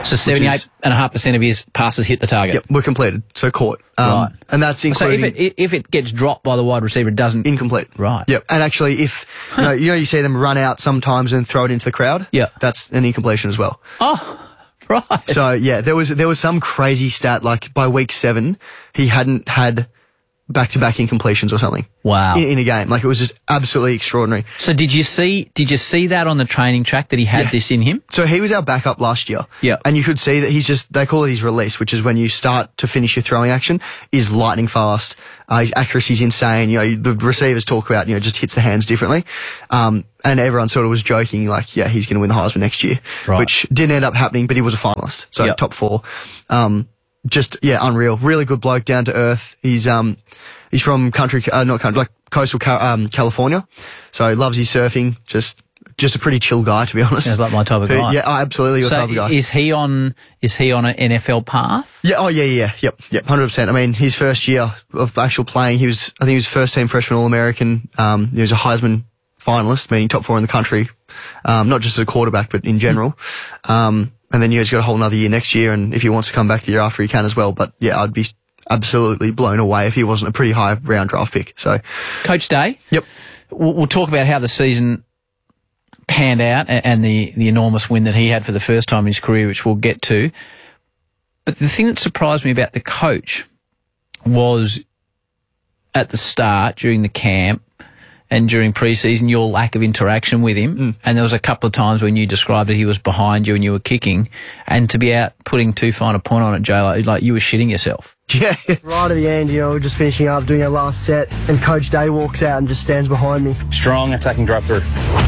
So seventy-eight point five percent of his passes hit the target. Yep, were completed, so caught. Um, Right. And that's including... So if it, if it gets dropped by the wide receiver, it doesn't... Incomplete. Right. Yep. And actually, if, you know, you know, you see them run out sometimes and throw it into the crowd? Yeah. That's an incompletion as well. Oh, right. So, yeah, there was, there was some crazy stat, like by week seven, he hadn't had back-to-back incompletions or something. Wow. In, in a game. Like, it was just absolutely extraordinary. So did you see did you see that on the training track that he had Yeah. this in him? So he was our backup last year. Yeah. And you could see that he's just, they call it his release, which is when you start to finish your throwing action, is lightning fast. Uh, his accuracy's insane. You know, the receivers talk about, you know, just hits the hands differently. Um, and everyone sort of was joking, like, yeah, he's going to win the Heisman next year. Right. Which didn't end up happening, but he was a finalist. So Yep. top four. Um, just, yeah, unreal. Really good bloke, down to earth. He's, um, he's from country, uh, not country, like coastal, um, California. So loves his surfing. Just, just a pretty chill guy, to be honest. Sounds like my type of guy. Yeah, oh, absolutely your so type of guy. is he on is he on an N F L path? Yeah, oh yeah, yeah, yep, yep, one hundred percent. I mean, his first year of actual playing, he was, I think he was first team freshman All-American. Um, he was a Heisman finalist, meaning top four in the country, um, not just as a quarterback, but in general. Um, and then, you know, he's got a whole another year next year, and if he wants to come back the year after, he can as well. But yeah, I'd be absolutely blown away if he wasn't a pretty high round draft pick. So, Coach Day? Yep. We'll, we'll talk about how the season panned out and, and the, the enormous win that he had for the first time in his career, which we'll get to. But the thing that surprised me about the coach was at the start, during the camp and during pre-season, your lack of interaction with him. Mm. And there was a couple of times when you described that he was behind you and you were kicking, and to be out putting too fine a point on it, Jay, like, like you were shitting yourself. Yeah. Right at the end, you know, we're just finishing up, doing our last set, and Coach Day walks out and just stands behind me. Strong attacking drive through.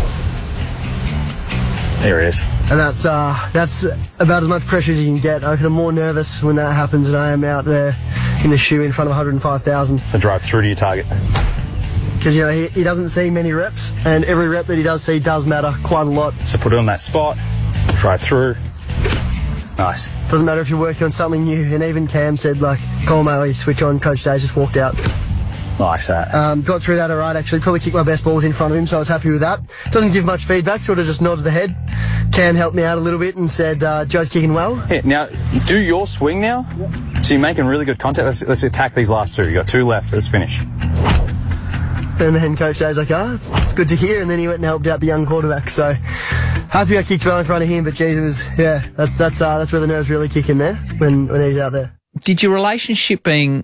There it is. And that's uh, that's about as much pressure as you can get. I reckon I'm more nervous when that happens than I am out there in the shoe in front of one hundred five thousand. So drive through to your target. Because, you know, he, he doesn't see many reps, and every rep that he does see does matter quite a lot. So put it on that spot, drive through. Nice. Doesn't matter if you're working on something new, and even Cam said, like, Cole Mayo, switch on, Coach Day just walked out. Nice that. Um, got through that all right, actually. Probably kicked my best balls in front of him, so I was happy with that. Doesn't give much feedback, sort of just nods the head. Cam helped me out a little bit and said, uh, Joe's kicking well. Yeah, now, do your swing now. Yep. So you're making really good contact. Let's, let's attack these last two. You got two left. Let's finish. And then Coach Day's like, ah, oh, it's, it's good to hear. And then he went and helped out the young quarterback. So happy I kicked well in front of him. But geez, it was, yeah, that's that's uh, that's where the nerves really kick in there when, when he's out there. Did your relationship being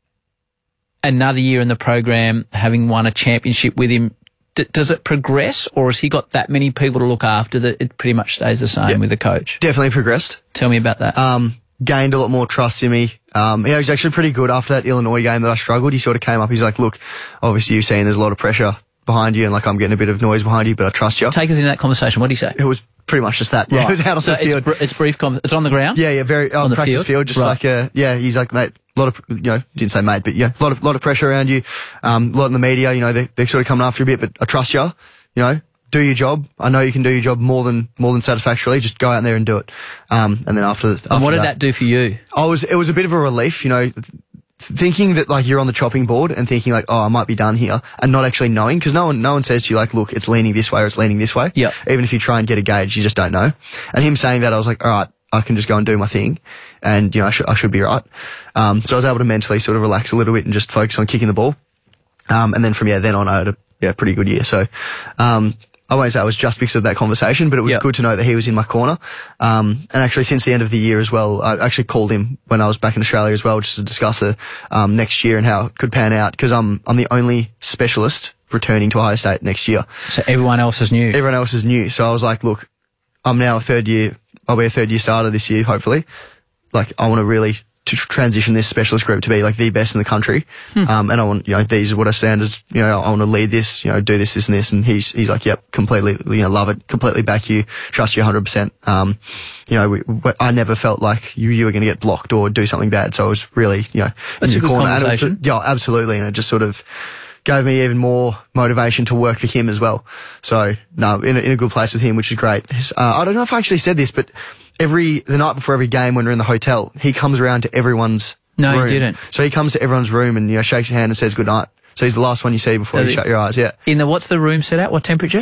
another year in the program, having won a championship with him, d- does it progress, or has he got that many people to look after that it pretty much stays the same Yep. with the coach? Definitely progressed. Tell me about that. Um, gained a lot more trust in me. Um, he was actually pretty good after that Illinois game that I struggled. He sort of came up. He's like, look, obviously you've seen there's a lot of pressure behind you, and like I'm getting a bit of noise behind you, but I trust you. Take us into that conversation. What did he say? It was pretty much just that. Yeah, Right. it was out on so the field. It's, br- it's brief. Com- it's on the ground. Yeah, yeah, very uh, On the practice field? field, just Right. like uh, yeah. He's like, mate, a lot of you know, didn't say mate, but yeah, a lot of lot of pressure around you. Um, a lot in the media, you know, they they're sort of coming after you a bit, but I trust you. You know, do your job. I know you can do your job more than more than satisfactorily. Just go out there and do it. Um, and then after, after And what did that, that do for you? I was it was a bit of a relief, you know, th- thinking that like you're on the chopping board and thinking like, oh, I might be done here, and not actually knowing, because no one no one says to you like, look, it's leaning this way or it's leaning this way. Yeah. Even if you try and get a gauge, you just don't know. And him saying that, I was like, all right, I can just go and do my thing, and you know, I should I should be right. Um, so I was able to mentally sort of relax a little bit and just focus on kicking the ball. Um, and then from yeah, then on, I had a yeah pretty good year. So, um. I won't say it was just because of that conversation, but it was Yep. good to know that he was in my corner. Um, and actually since the end of the year as well, I actually called him when I was back in Australia as well, just to discuss the, um, next year and how it could pan out, because I'm, I'm the only specialist returning to Ohio State next year. So everyone else is new. Everyone else is new. So I was like, look, I'm now a third year, I'll be a third year starter this year, hopefully. Like, I want to really to transition this specialist group to be like the best in the country. Hmm. Um, and I want, you know, these are what I stand as, you know, I want to lead this, you know, do this, this and this. And he's, he's like, yep, completely, you know, love it, completely back you, trust you one hundred percent. Um, you know, we, we, I never felt like you, you were going to get blocked or do something bad. So I was really, you know, That's in a your good corner. And it was, conversation. yeah, absolutely. And it just sort of gave me even more motivation to work for him as well. So no, in a, in a good place with him, which is great. Uh, I don't know if I actually said this, but every, the night before every game when we're in the hotel, he comes around to everyone's No, you room. didn't. So he comes to everyone's room and, you know, shakes your hand and says good night. So he's the last one you see before So you the- shut your eyes. Yeah. In the what's the room set at? What temperature?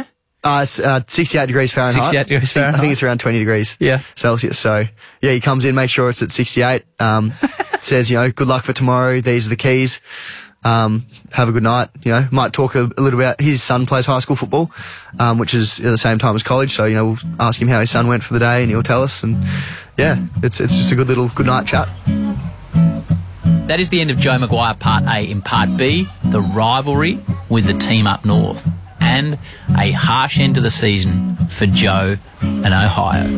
Uh, it's uh, sixty-eight degrees Fahrenheit. sixty-eight degrees I think, I Fahrenheit. think it's around twenty degrees Yeah. Celsius. So, yeah, he comes in, makes sure it's at sixty-eight. Um, says, you know, good luck for tomorrow. These are the keys. Um, have a good night. You know, might talk a, a little about his son plays high school football, um, which is at the same time as college. So, you know, we'll ask him how his son went for the day and he'll tell us. And yeah, it's, it's just a good little good night chat. That is the end of Joe Maguire Part A. In Part B, the rivalry with the team up north and a harsh end to the season for Joe and Ohio.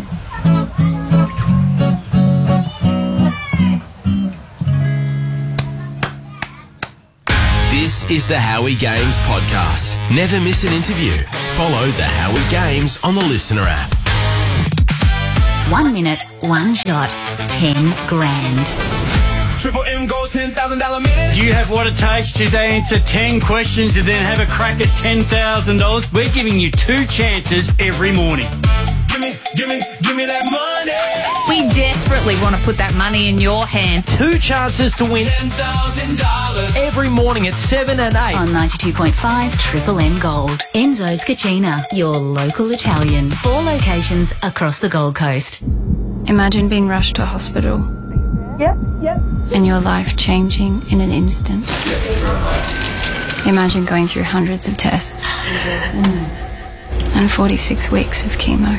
This is the Howie Games podcast. Never miss an interview. Follow the Howie Games on the Listener app. One minute, one shot, ten grand. Triple M goes ten thousand dollars minute. Do you have what it takes to answer ten questions and then have a crack at ten thousand dollars? We're giving you two chances every morning. Give me, give me, give me that money. We desperately want to put that money in your hands. Two chances to win ten thousand dollars every morning at seven and eight. On ninety-two point five Triple M Gold. Enzo's Cucina, your local Italian. Four locations across the Gold Coast. Imagine being rushed to hospital. Yep, yep. And your life changing in an instant. Imagine going through hundreds of tests and forty-six weeks of chemo.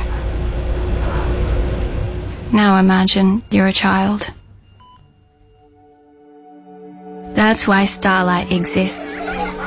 Now imagine you're a child. That's why Starlight exists.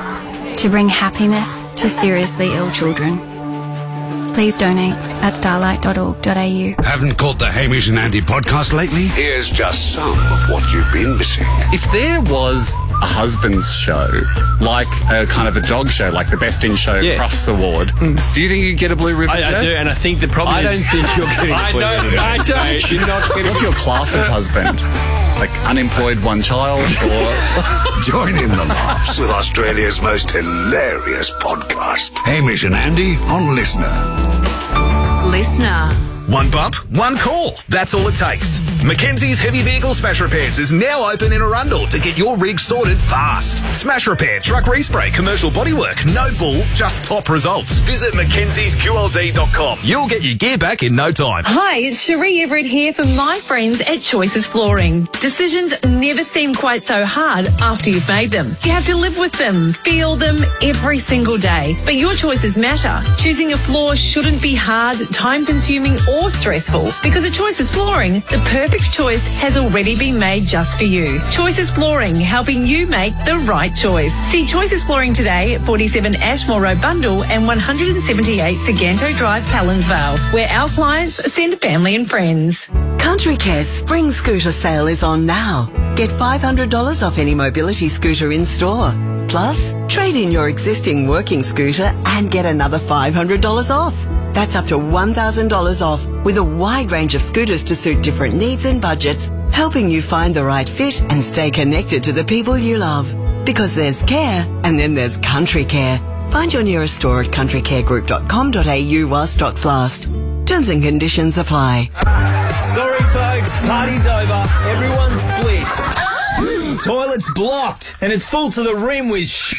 To bring happiness to seriously ill children. Please donate at starlight dot org dot a u. Haven't caught the Hamish and Andy podcast lately? Here's just some of what you've been missing. If there was a husband's show, like a kind of a dog show, like the Best in Show Yeah. Crufts Award, do you think you'd get a blue ribbon? I, I Joe? do, and I think the problem I is... don't think you're getting I blue don't, ribbon. I don't. You're not getting... What's your class of husband? Like unemployed one child or... Join in the laughs with Australia's most hilarious podcast. Hamish and Andy on Listener. Listener. One bump, one call. That's all it takes. Mackenzie's Heavy Vehicle Smash Repairs is now open in Arundel to get your rig sorted fast. Smash repair, truck respray, commercial bodywork, no bull, just top results. Visit mackenzies q l d dot com. You'll get your gear back in no time. Hi, it's Cherie Everett here from my friends at Choices Flooring. Decisions never seem quite so hard after you've made them. You have to live with them, feel them every single day. But your choices matter. Choosing a floor shouldn't be hard, time-consuming or stressful because at Choices Flooring, the perfect choice has already been made just for you. Choices Flooring, helping you make the right choice. See Choices Flooring today at forty-seven Ashmore Road Bundle and one seventy-eight Saganto Drive, Pallinsvale, where our clients send family and friends. Country Care's spring scooter sale is on now. Get five hundred dollars off any mobility scooter in store. Plus, trade in your existing working scooter and get another five hundred dollars off. That's up to one thousand dollars off with a wide range of scooters to suit different needs and budgets, helping you find the right fit and stay connected to the people you love. Because there's care and then there's Country Care. Find your nearest store at country care group dot com dot a u while stocks last. Terms and conditions apply. Sorry folks, party's over. Everyone's split. Toilet's blocked and it's full to the rim with sh**.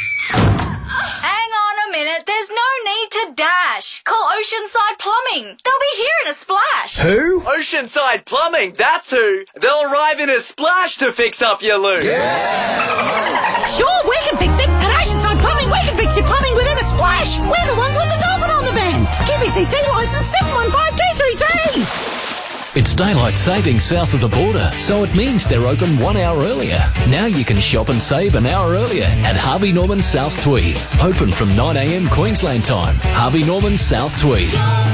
Hang on a minute, there's no need to dash. Call Oceanside Plumbing. They'll be here in a splash. Who? Oceanside Plumbing, that's who. They'll arrive in a splash to fix up your loo. Sure, we can fix it. At Oceanside Plumbing, we can fix your plumbing within a splash. We're the ones with the dolphin on the van. Q B C C licence seven one five two three three. It's daylight saving south of the border, so it means they're open one hour earlier. Now you can shop and save an hour earlier at Harvey Norman South Tweed. Open from nine a m Queensland time. Harvey Norman South Tweed.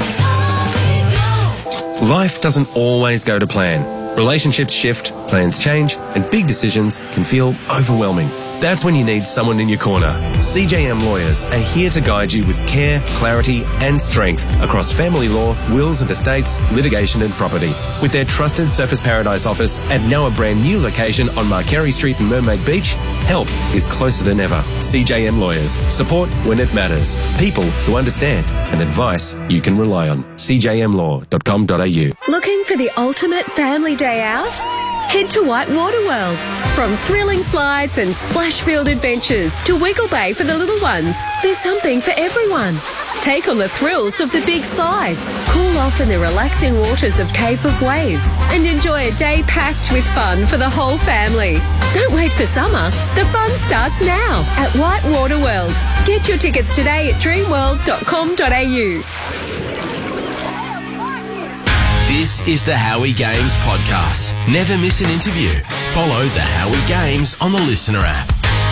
Life doesn't always go to plan. Relationships shift, plans change, and big decisions can feel overwhelming. That's when you need someone in your corner. C J M Lawyers are here to guide you with care, clarity, and strength across family law, wills and estates, litigation and property. With their trusted Surfers Paradise office and now a brand new location on Marquarrie Street in Mermaid Beach, help is closer than ever. C J M Lawyers. Support when it matters. People who understand and advice you can rely on. c j m law dot com dot a u. Looking for the ultimate family day out? Head to Whitewater World. From thrilling slides and splash-filled adventures to Wiggle Bay for the little ones, there's something for everyone. Take on the thrills of the big slides, cool off in the relaxing waters of Cave of Waves, and enjoy a day packed with fun for the whole family. Don't wait for summer. The fun starts now at Whitewater World. Get your tickets today at dream world dot com dot a u. This is the Howie Games podcast. Never miss an interview. Follow the Howie Games on the Listener app.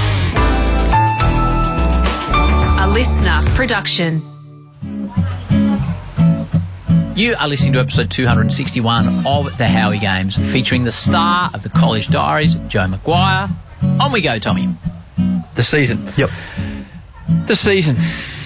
A listener production. You are listening to episode two hundred sixty-one of the Howie Games, featuring the star of the College Diaries, Joe Maguire. On we go, Tommy. The season. Yep. The season.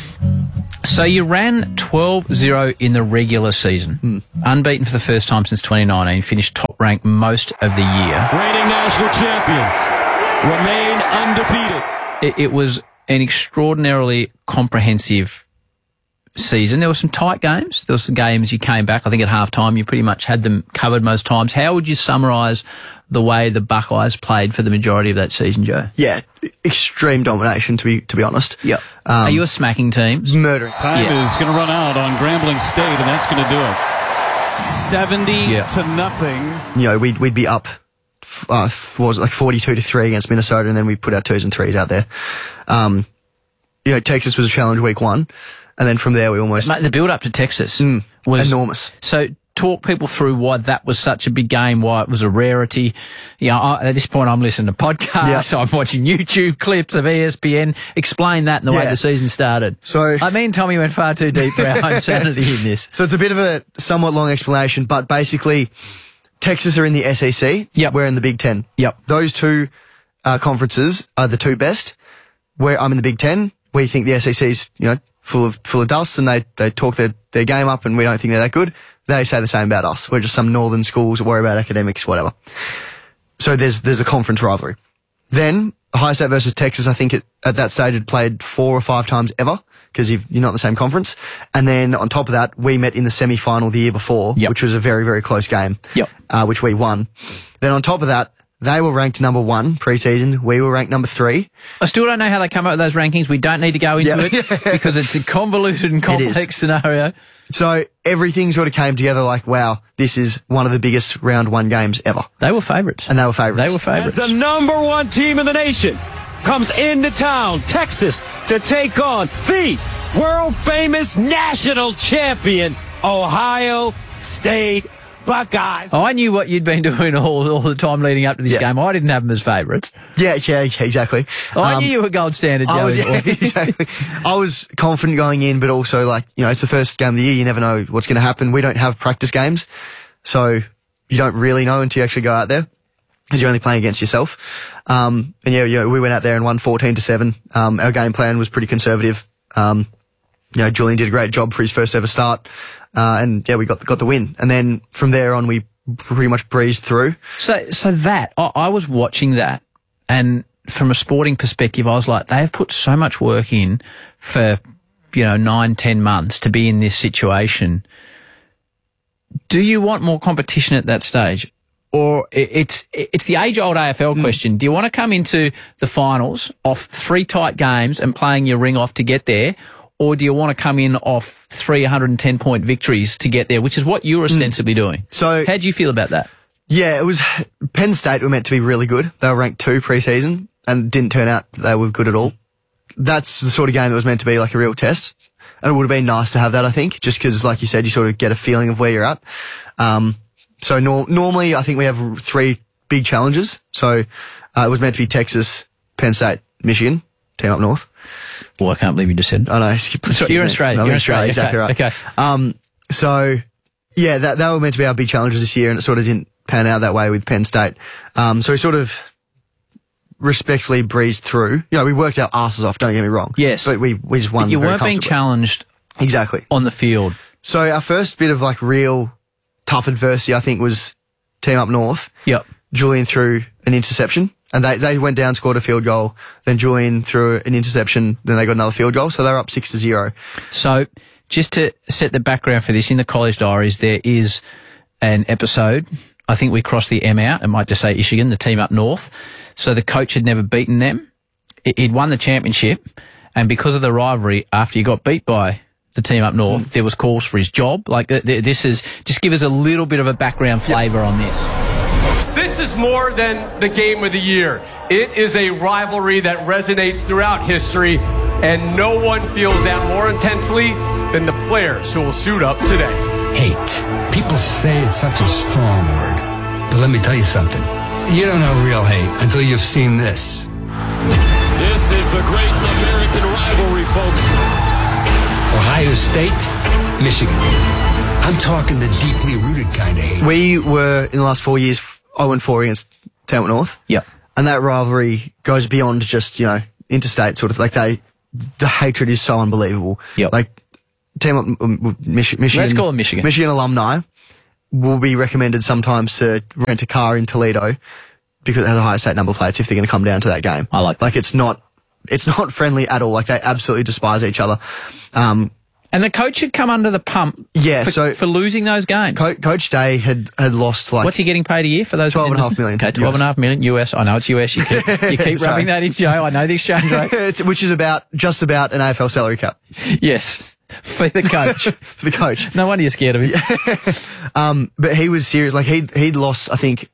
So you ran twelve zero in the regular season, mm. unbeaten for the first time since twenty nineteen, finished top ranked most of the year. Reigning national champions remain undefeated. It, it was an extraordinarily comprehensive season. There were some tight games. There were some games you came back, I think at half-time, you pretty much had them covered most times. How would you summarise the way the Buckeyes played for the majority of that season, Joe? Yeah, extreme domination, to be to be honest. Yep. Um, Are you a smacking team? Murdering. Time Yeah. is going to run out on Grambling State, and that's going to do it. seventy Yeah. to nothing. You know, we'd, we'd be up, f- uh, f- what was it, like forty-two to three against Minnesota, and then we put our twos and threes out there. Um, you know, Texas was a challenge week one, and then from there we almost... Mate, the build-up to Texas Mm, was enormous. So talk people through why that was such a big game, why it was a rarity. You know, I, at this point I'm listening to podcasts, Yeah. I'm watching YouTube clips of E S P N. Explain that and the way Yeah. the season started. So, like me and Tommy went far too deep for our own sanity in this. So it's a bit of a somewhat long explanation, but basically Texas are in the S E C. Yep. We're in the Big Ten. Yep. Those two uh, conferences are the two best. Where I'm in the Big Ten, we think the S E C's, you know, full of full of dust, and they they talk their, their game up, and we don't think they're that good. They say the same about us. We're just some northern schools that worry about academics, whatever. So there's there's a conference rivalry. Then Ohio State versus Texas, I think it, at that stage had played four or five times ever, because you're not in the same conference. And then on top of that, we met in the semi-final the year before, Yep. which was a very, very close game, Yep. uh, which we won. Then on top of that, they were ranked number one pre-season. We were ranked number three. I still don't know how they come up with those rankings. We don't need to go into Yeah. it because it's a convoluted and complex scenario. So everything sort of came together like, wow, this is one of the biggest round one games ever. They were favourites. And they were favourites. They were As favourites. the number one team in the nation comes into town, Texas, to take on the world-famous national champion, Ohio State Buckeyes. I knew what you'd been doing all, all the time leading up to this Yeah. game. I didn't have them as favourites. Yeah, yeah, yeah, exactly. I Um, knew you were gold standard, I Joey. was, yeah, exactly. I was confident going in, but also like, you know, it's the first game of the year. You never know what's going to happen. We don't have practice games, so you don't really know until you actually go out there, because you're only playing against yourself. Um, and yeah, yeah, we went out there and won fourteen to seven. Um, our game plan was pretty conservative. Um, you know, Julian did a great job for his first ever start. Uh, and yeah, we got, got the win. And then from there on, we pretty much breezed through. So, so that, I, I was watching that, and from a sporting perspective, I was like, they have put so much work in for, you know, nine, ten months to be in this situation. Do you want more competition at that stage? Or it- it's it's the age-old A F L question. Do you want to come into the finals off three tight games and playing your ring off to get there? Or do you want to come in off three one hundred ten point victories to get there, which is what you're ostensibly doing? So, how do you feel about that? Yeah, it was Penn State were meant to be really good. They were ranked two pre-season and didn't turn out they were good at all. That's the sort of game that was meant to be like a real test. And it would have been nice to have that, I think, just because, like you said, you sort of get a feeling of where you're at. Um, so nor- normally I think we have three big challenges. So uh, it was meant to be Texas, Penn State, Michigan, team up north. Well, I can't believe you just said. I know. Skip, So you're in Australia. No, I'm You're in in Australia, Australia. exactly Okay, right. Um, so, yeah, that, that were meant to be our big challenges this year, and it sort of didn't pan out that way with Penn State. Um, so we sort of respectfully breezed through. You know, we worked our asses off, don't get me wrong. Yes. But we, we just won. But you very weren't being comfortably. challenged Exactly. on the field. So our first bit of like real tough adversity, I think, was team up north. Yep. Julian threw an interception, and they, they went down, scored a field goal. Then Julian threw an interception. Then they got another field goal, so they were up six to zero. So just to set the background for this, in the College Diaries, there is an episode I think we crossed the M out. It might just say Michigan, the team up north. So the coach had never beaten them. He'd won the championship. And because of the rivalry, after he got beat by the team up north, mm. there was calls for his job. Like, this is, just give us a little bit of a background flavour yep. on this. This is more than the game of the year. It is a rivalry that resonates throughout history, and no one feels that more intensely than the players who will suit up today. Hate. People say it's such a strong word. But let me tell you something. You don't know real hate until you've seen this. This is the great American rivalry, folks. Ohio State, Michigan. I'm talking the deeply rooted kind of hate. We were, in the last four years, oh and four against Tamworth North. Yep. And that rivalry goes beyond just, you know, interstate sort of, like they, the hatred is so unbelievable. Yep. Like, Tamworth, um, Mich- Michigan. Let's call it Michigan. Michigan alumni will be recommended sometimes to rent a car in Toledo because it has Ohio State number plates if they're going to come down to that game. I like that. Like, it's not, it's not friendly at all. Like, they absolutely despise each other. Um, And the coach had come under the pump yeah, for, so for losing those games. Co- Coach Day had, had lost like... What's he getting paid a year for those? twelve and a half million. Okay, twelve and a half million U S. I know it's U S. You keep, you keep rubbing that in, Joe. I know the exchange rate. it's, which is about, just about an A F L salary cap. Yes. For the coach. For the coach. No wonder you're scared of him. um, but he was serious. Like, he'd, he'd lost, I think,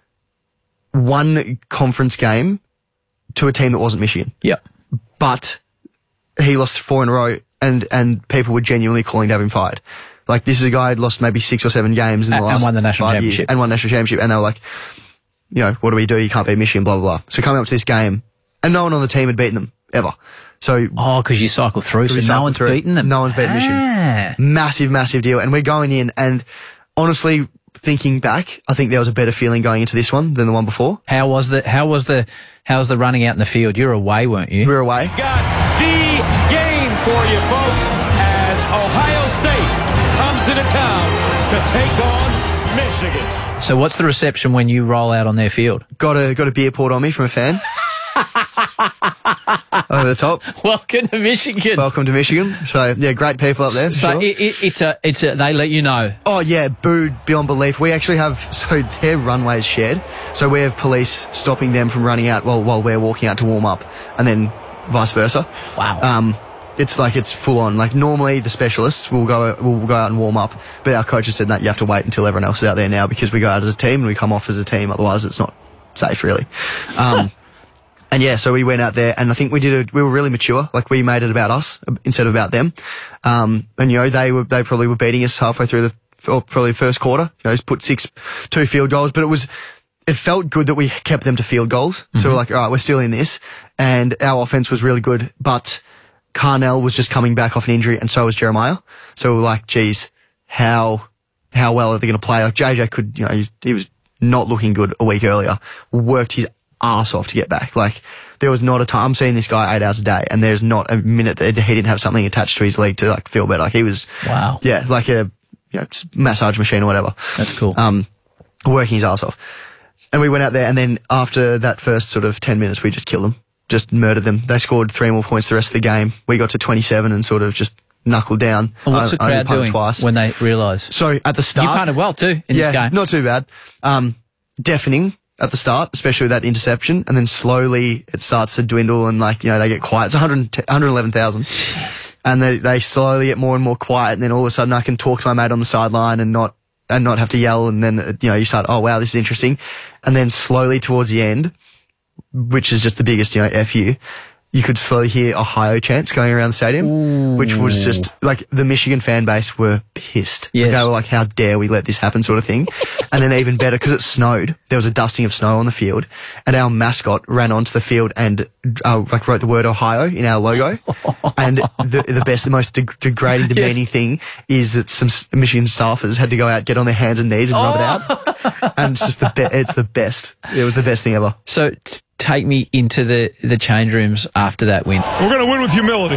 one conference game to a team that wasn't Michigan. Yep. But he lost four in a row. And, and people were genuinely calling to have him fired. Like, this is a guy who'd lost maybe six or seven games in the and, last and won the national five championship. years, and won national championship. And they were like, you know, what do we do? You can't beat Michigan, blah, blah, blah. So coming up to this game, and no one on the team had beaten them, ever. So Oh, because you cycle through, so no one's through. beaten them. No one's beaten ah. Michigan. Massive, massive deal. And we're going in, and honestly, thinking back, I think there was a better feeling going into this one than the one before. How was the, how was the, how was the running out in the field? You were away, weren't you? We were away. Got the game for you, folks. Ohio State comes into town to take on Michigan. So what's the reception when you roll out on their field? Got a got a beer poured on me from a fan. Over the top. Welcome to Michigan. Welcome to Michigan. So yeah, great people up there. So sure. it, it, it's a it's a they let you know. Oh yeah, booed beyond belief. We actually have so their runways shared. So we have police stopping them from running out while while we're walking out to warm up, and then vice versa. Wow. Um. It's like, it's full on. Like, normally the specialists will go will go out and warm up, but our coaches said that you have to wait until everyone else is out there now because we go out as a team and we come off as a team. Otherwise, it's not safe, really. Um, and yeah, so we went out there, and I think we did. A, we were really mature. Like, we made it about us instead of about them. Um, and you know, they were they probably were beating us halfway through the or probably the first quarter. You know, put six two field goals, but it was. It felt good that we kept them to field goals. Mm-hmm. So we're like, all right, we're still in this, and our offense was really good, but Carnell was just coming back off an injury, and so was Jeremiah. So we're like, geez, how how well are they going to play? Like, J J could, you know, he, he was not looking good a week earlier. Worked his ass off to get back. Like, there was not a time. I'm seeing this guy eight hours a day, and there's not a minute that he didn't have something attached to his leg to like feel better. Like, he was, wow, yeah, like a you know massage machine or whatever. That's cool. Um, working his ass off, and we went out there, and then after that first sort of ten minutes, we just killed them. Just murdered them. They scored three more points the rest of the game. We got to twenty-seven and sort of just knuckled down. And what's the I, crowd I doing twice. when they realise? So at the start, you punted well too in yeah, this game. Not too bad. Um, deafening at the start, especially with that interception, and then slowly it starts to dwindle, and like you know they get quiet. It's one hundred, one hundred eleven thousand, and they they slowly get more and more quiet, and then all of a sudden I can talk to my mate on the sideline and not and not have to yell, and then you know you start, oh wow, this is interesting, and then slowly towards the end, which is just the biggest, you know, F you. You could slowly hear Ohio chants going around the stadium, Ooh. which was just like the Michigan fan base were pissed. Yes. Like, they were like, how dare we let this happen sort of thing. And then even better, because it snowed, there was a dusting of snow on the field, and our mascot ran onto the field and uh, like wrote the word Ohio in our logo. And the, the best, the most de- degrading, demeaning yes. thing is that some Michigan staffers had to go out, get on their hands and knees and oh. rub it out. And it's just the be- it's the best. It was the best thing ever. So t- take me into the, the change rooms after that win. We're going to win with humility.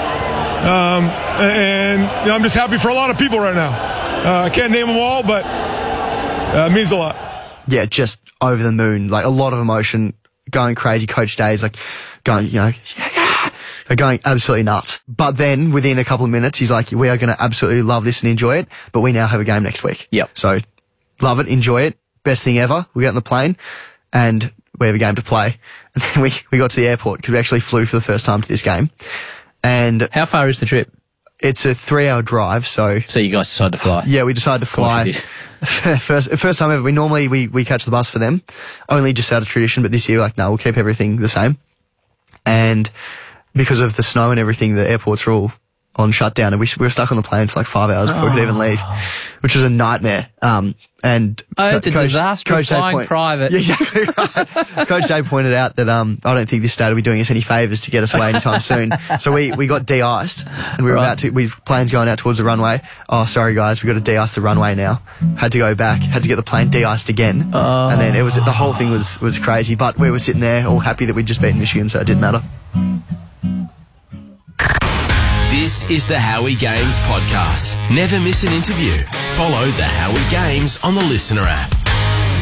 Um, and you know, I'm just happy for a lot of people right now. Uh, I can't name them all, but uh, it means a lot. Yeah, just over the moon. Like, a lot of emotion, going crazy. Coach Day's like, going, you know, they're going absolutely nuts. But then, within a couple of minutes, he's like, we are going to absolutely love this and enjoy it, but we now have a game next week. Yep. So, love it, enjoy it, best thing ever. We get on the plane and we have a game to play. And then we, we got to the airport because we actually flew for the first time to this game. And how far is the trip? It's a three-hour drive, so... So you guys decided to fly? Yeah, we decided to fly. first first time ever. We normally, we, we catch the bus for them, only just out of tradition, but this year, like, no, we'll keep everything the same. And because of the snow and everything, the airports were all on shutdown, and we, we were stuck on the plane for like five hours before oh. we could even leave, which was a nightmare. Um, and oh, the Coach, disaster Coach of flying point, private. Yeah, exactly right. Coach Day pointed out that um, I don't think this state will be doing us any favours to get us away anytime soon. So we, we got de-iced, and we were right. about to, we planes going out towards the runway. Oh, sorry guys, we got to de-ice the runway now. Had to go back, had to get the plane de-iced again, oh. and then it was the whole thing was was crazy. But we were sitting there all happy that we'd just beaten Michigan, so it didn't matter. This is the Howie Games podcast. Never miss an interview. Follow the Howie Games on the Listener app.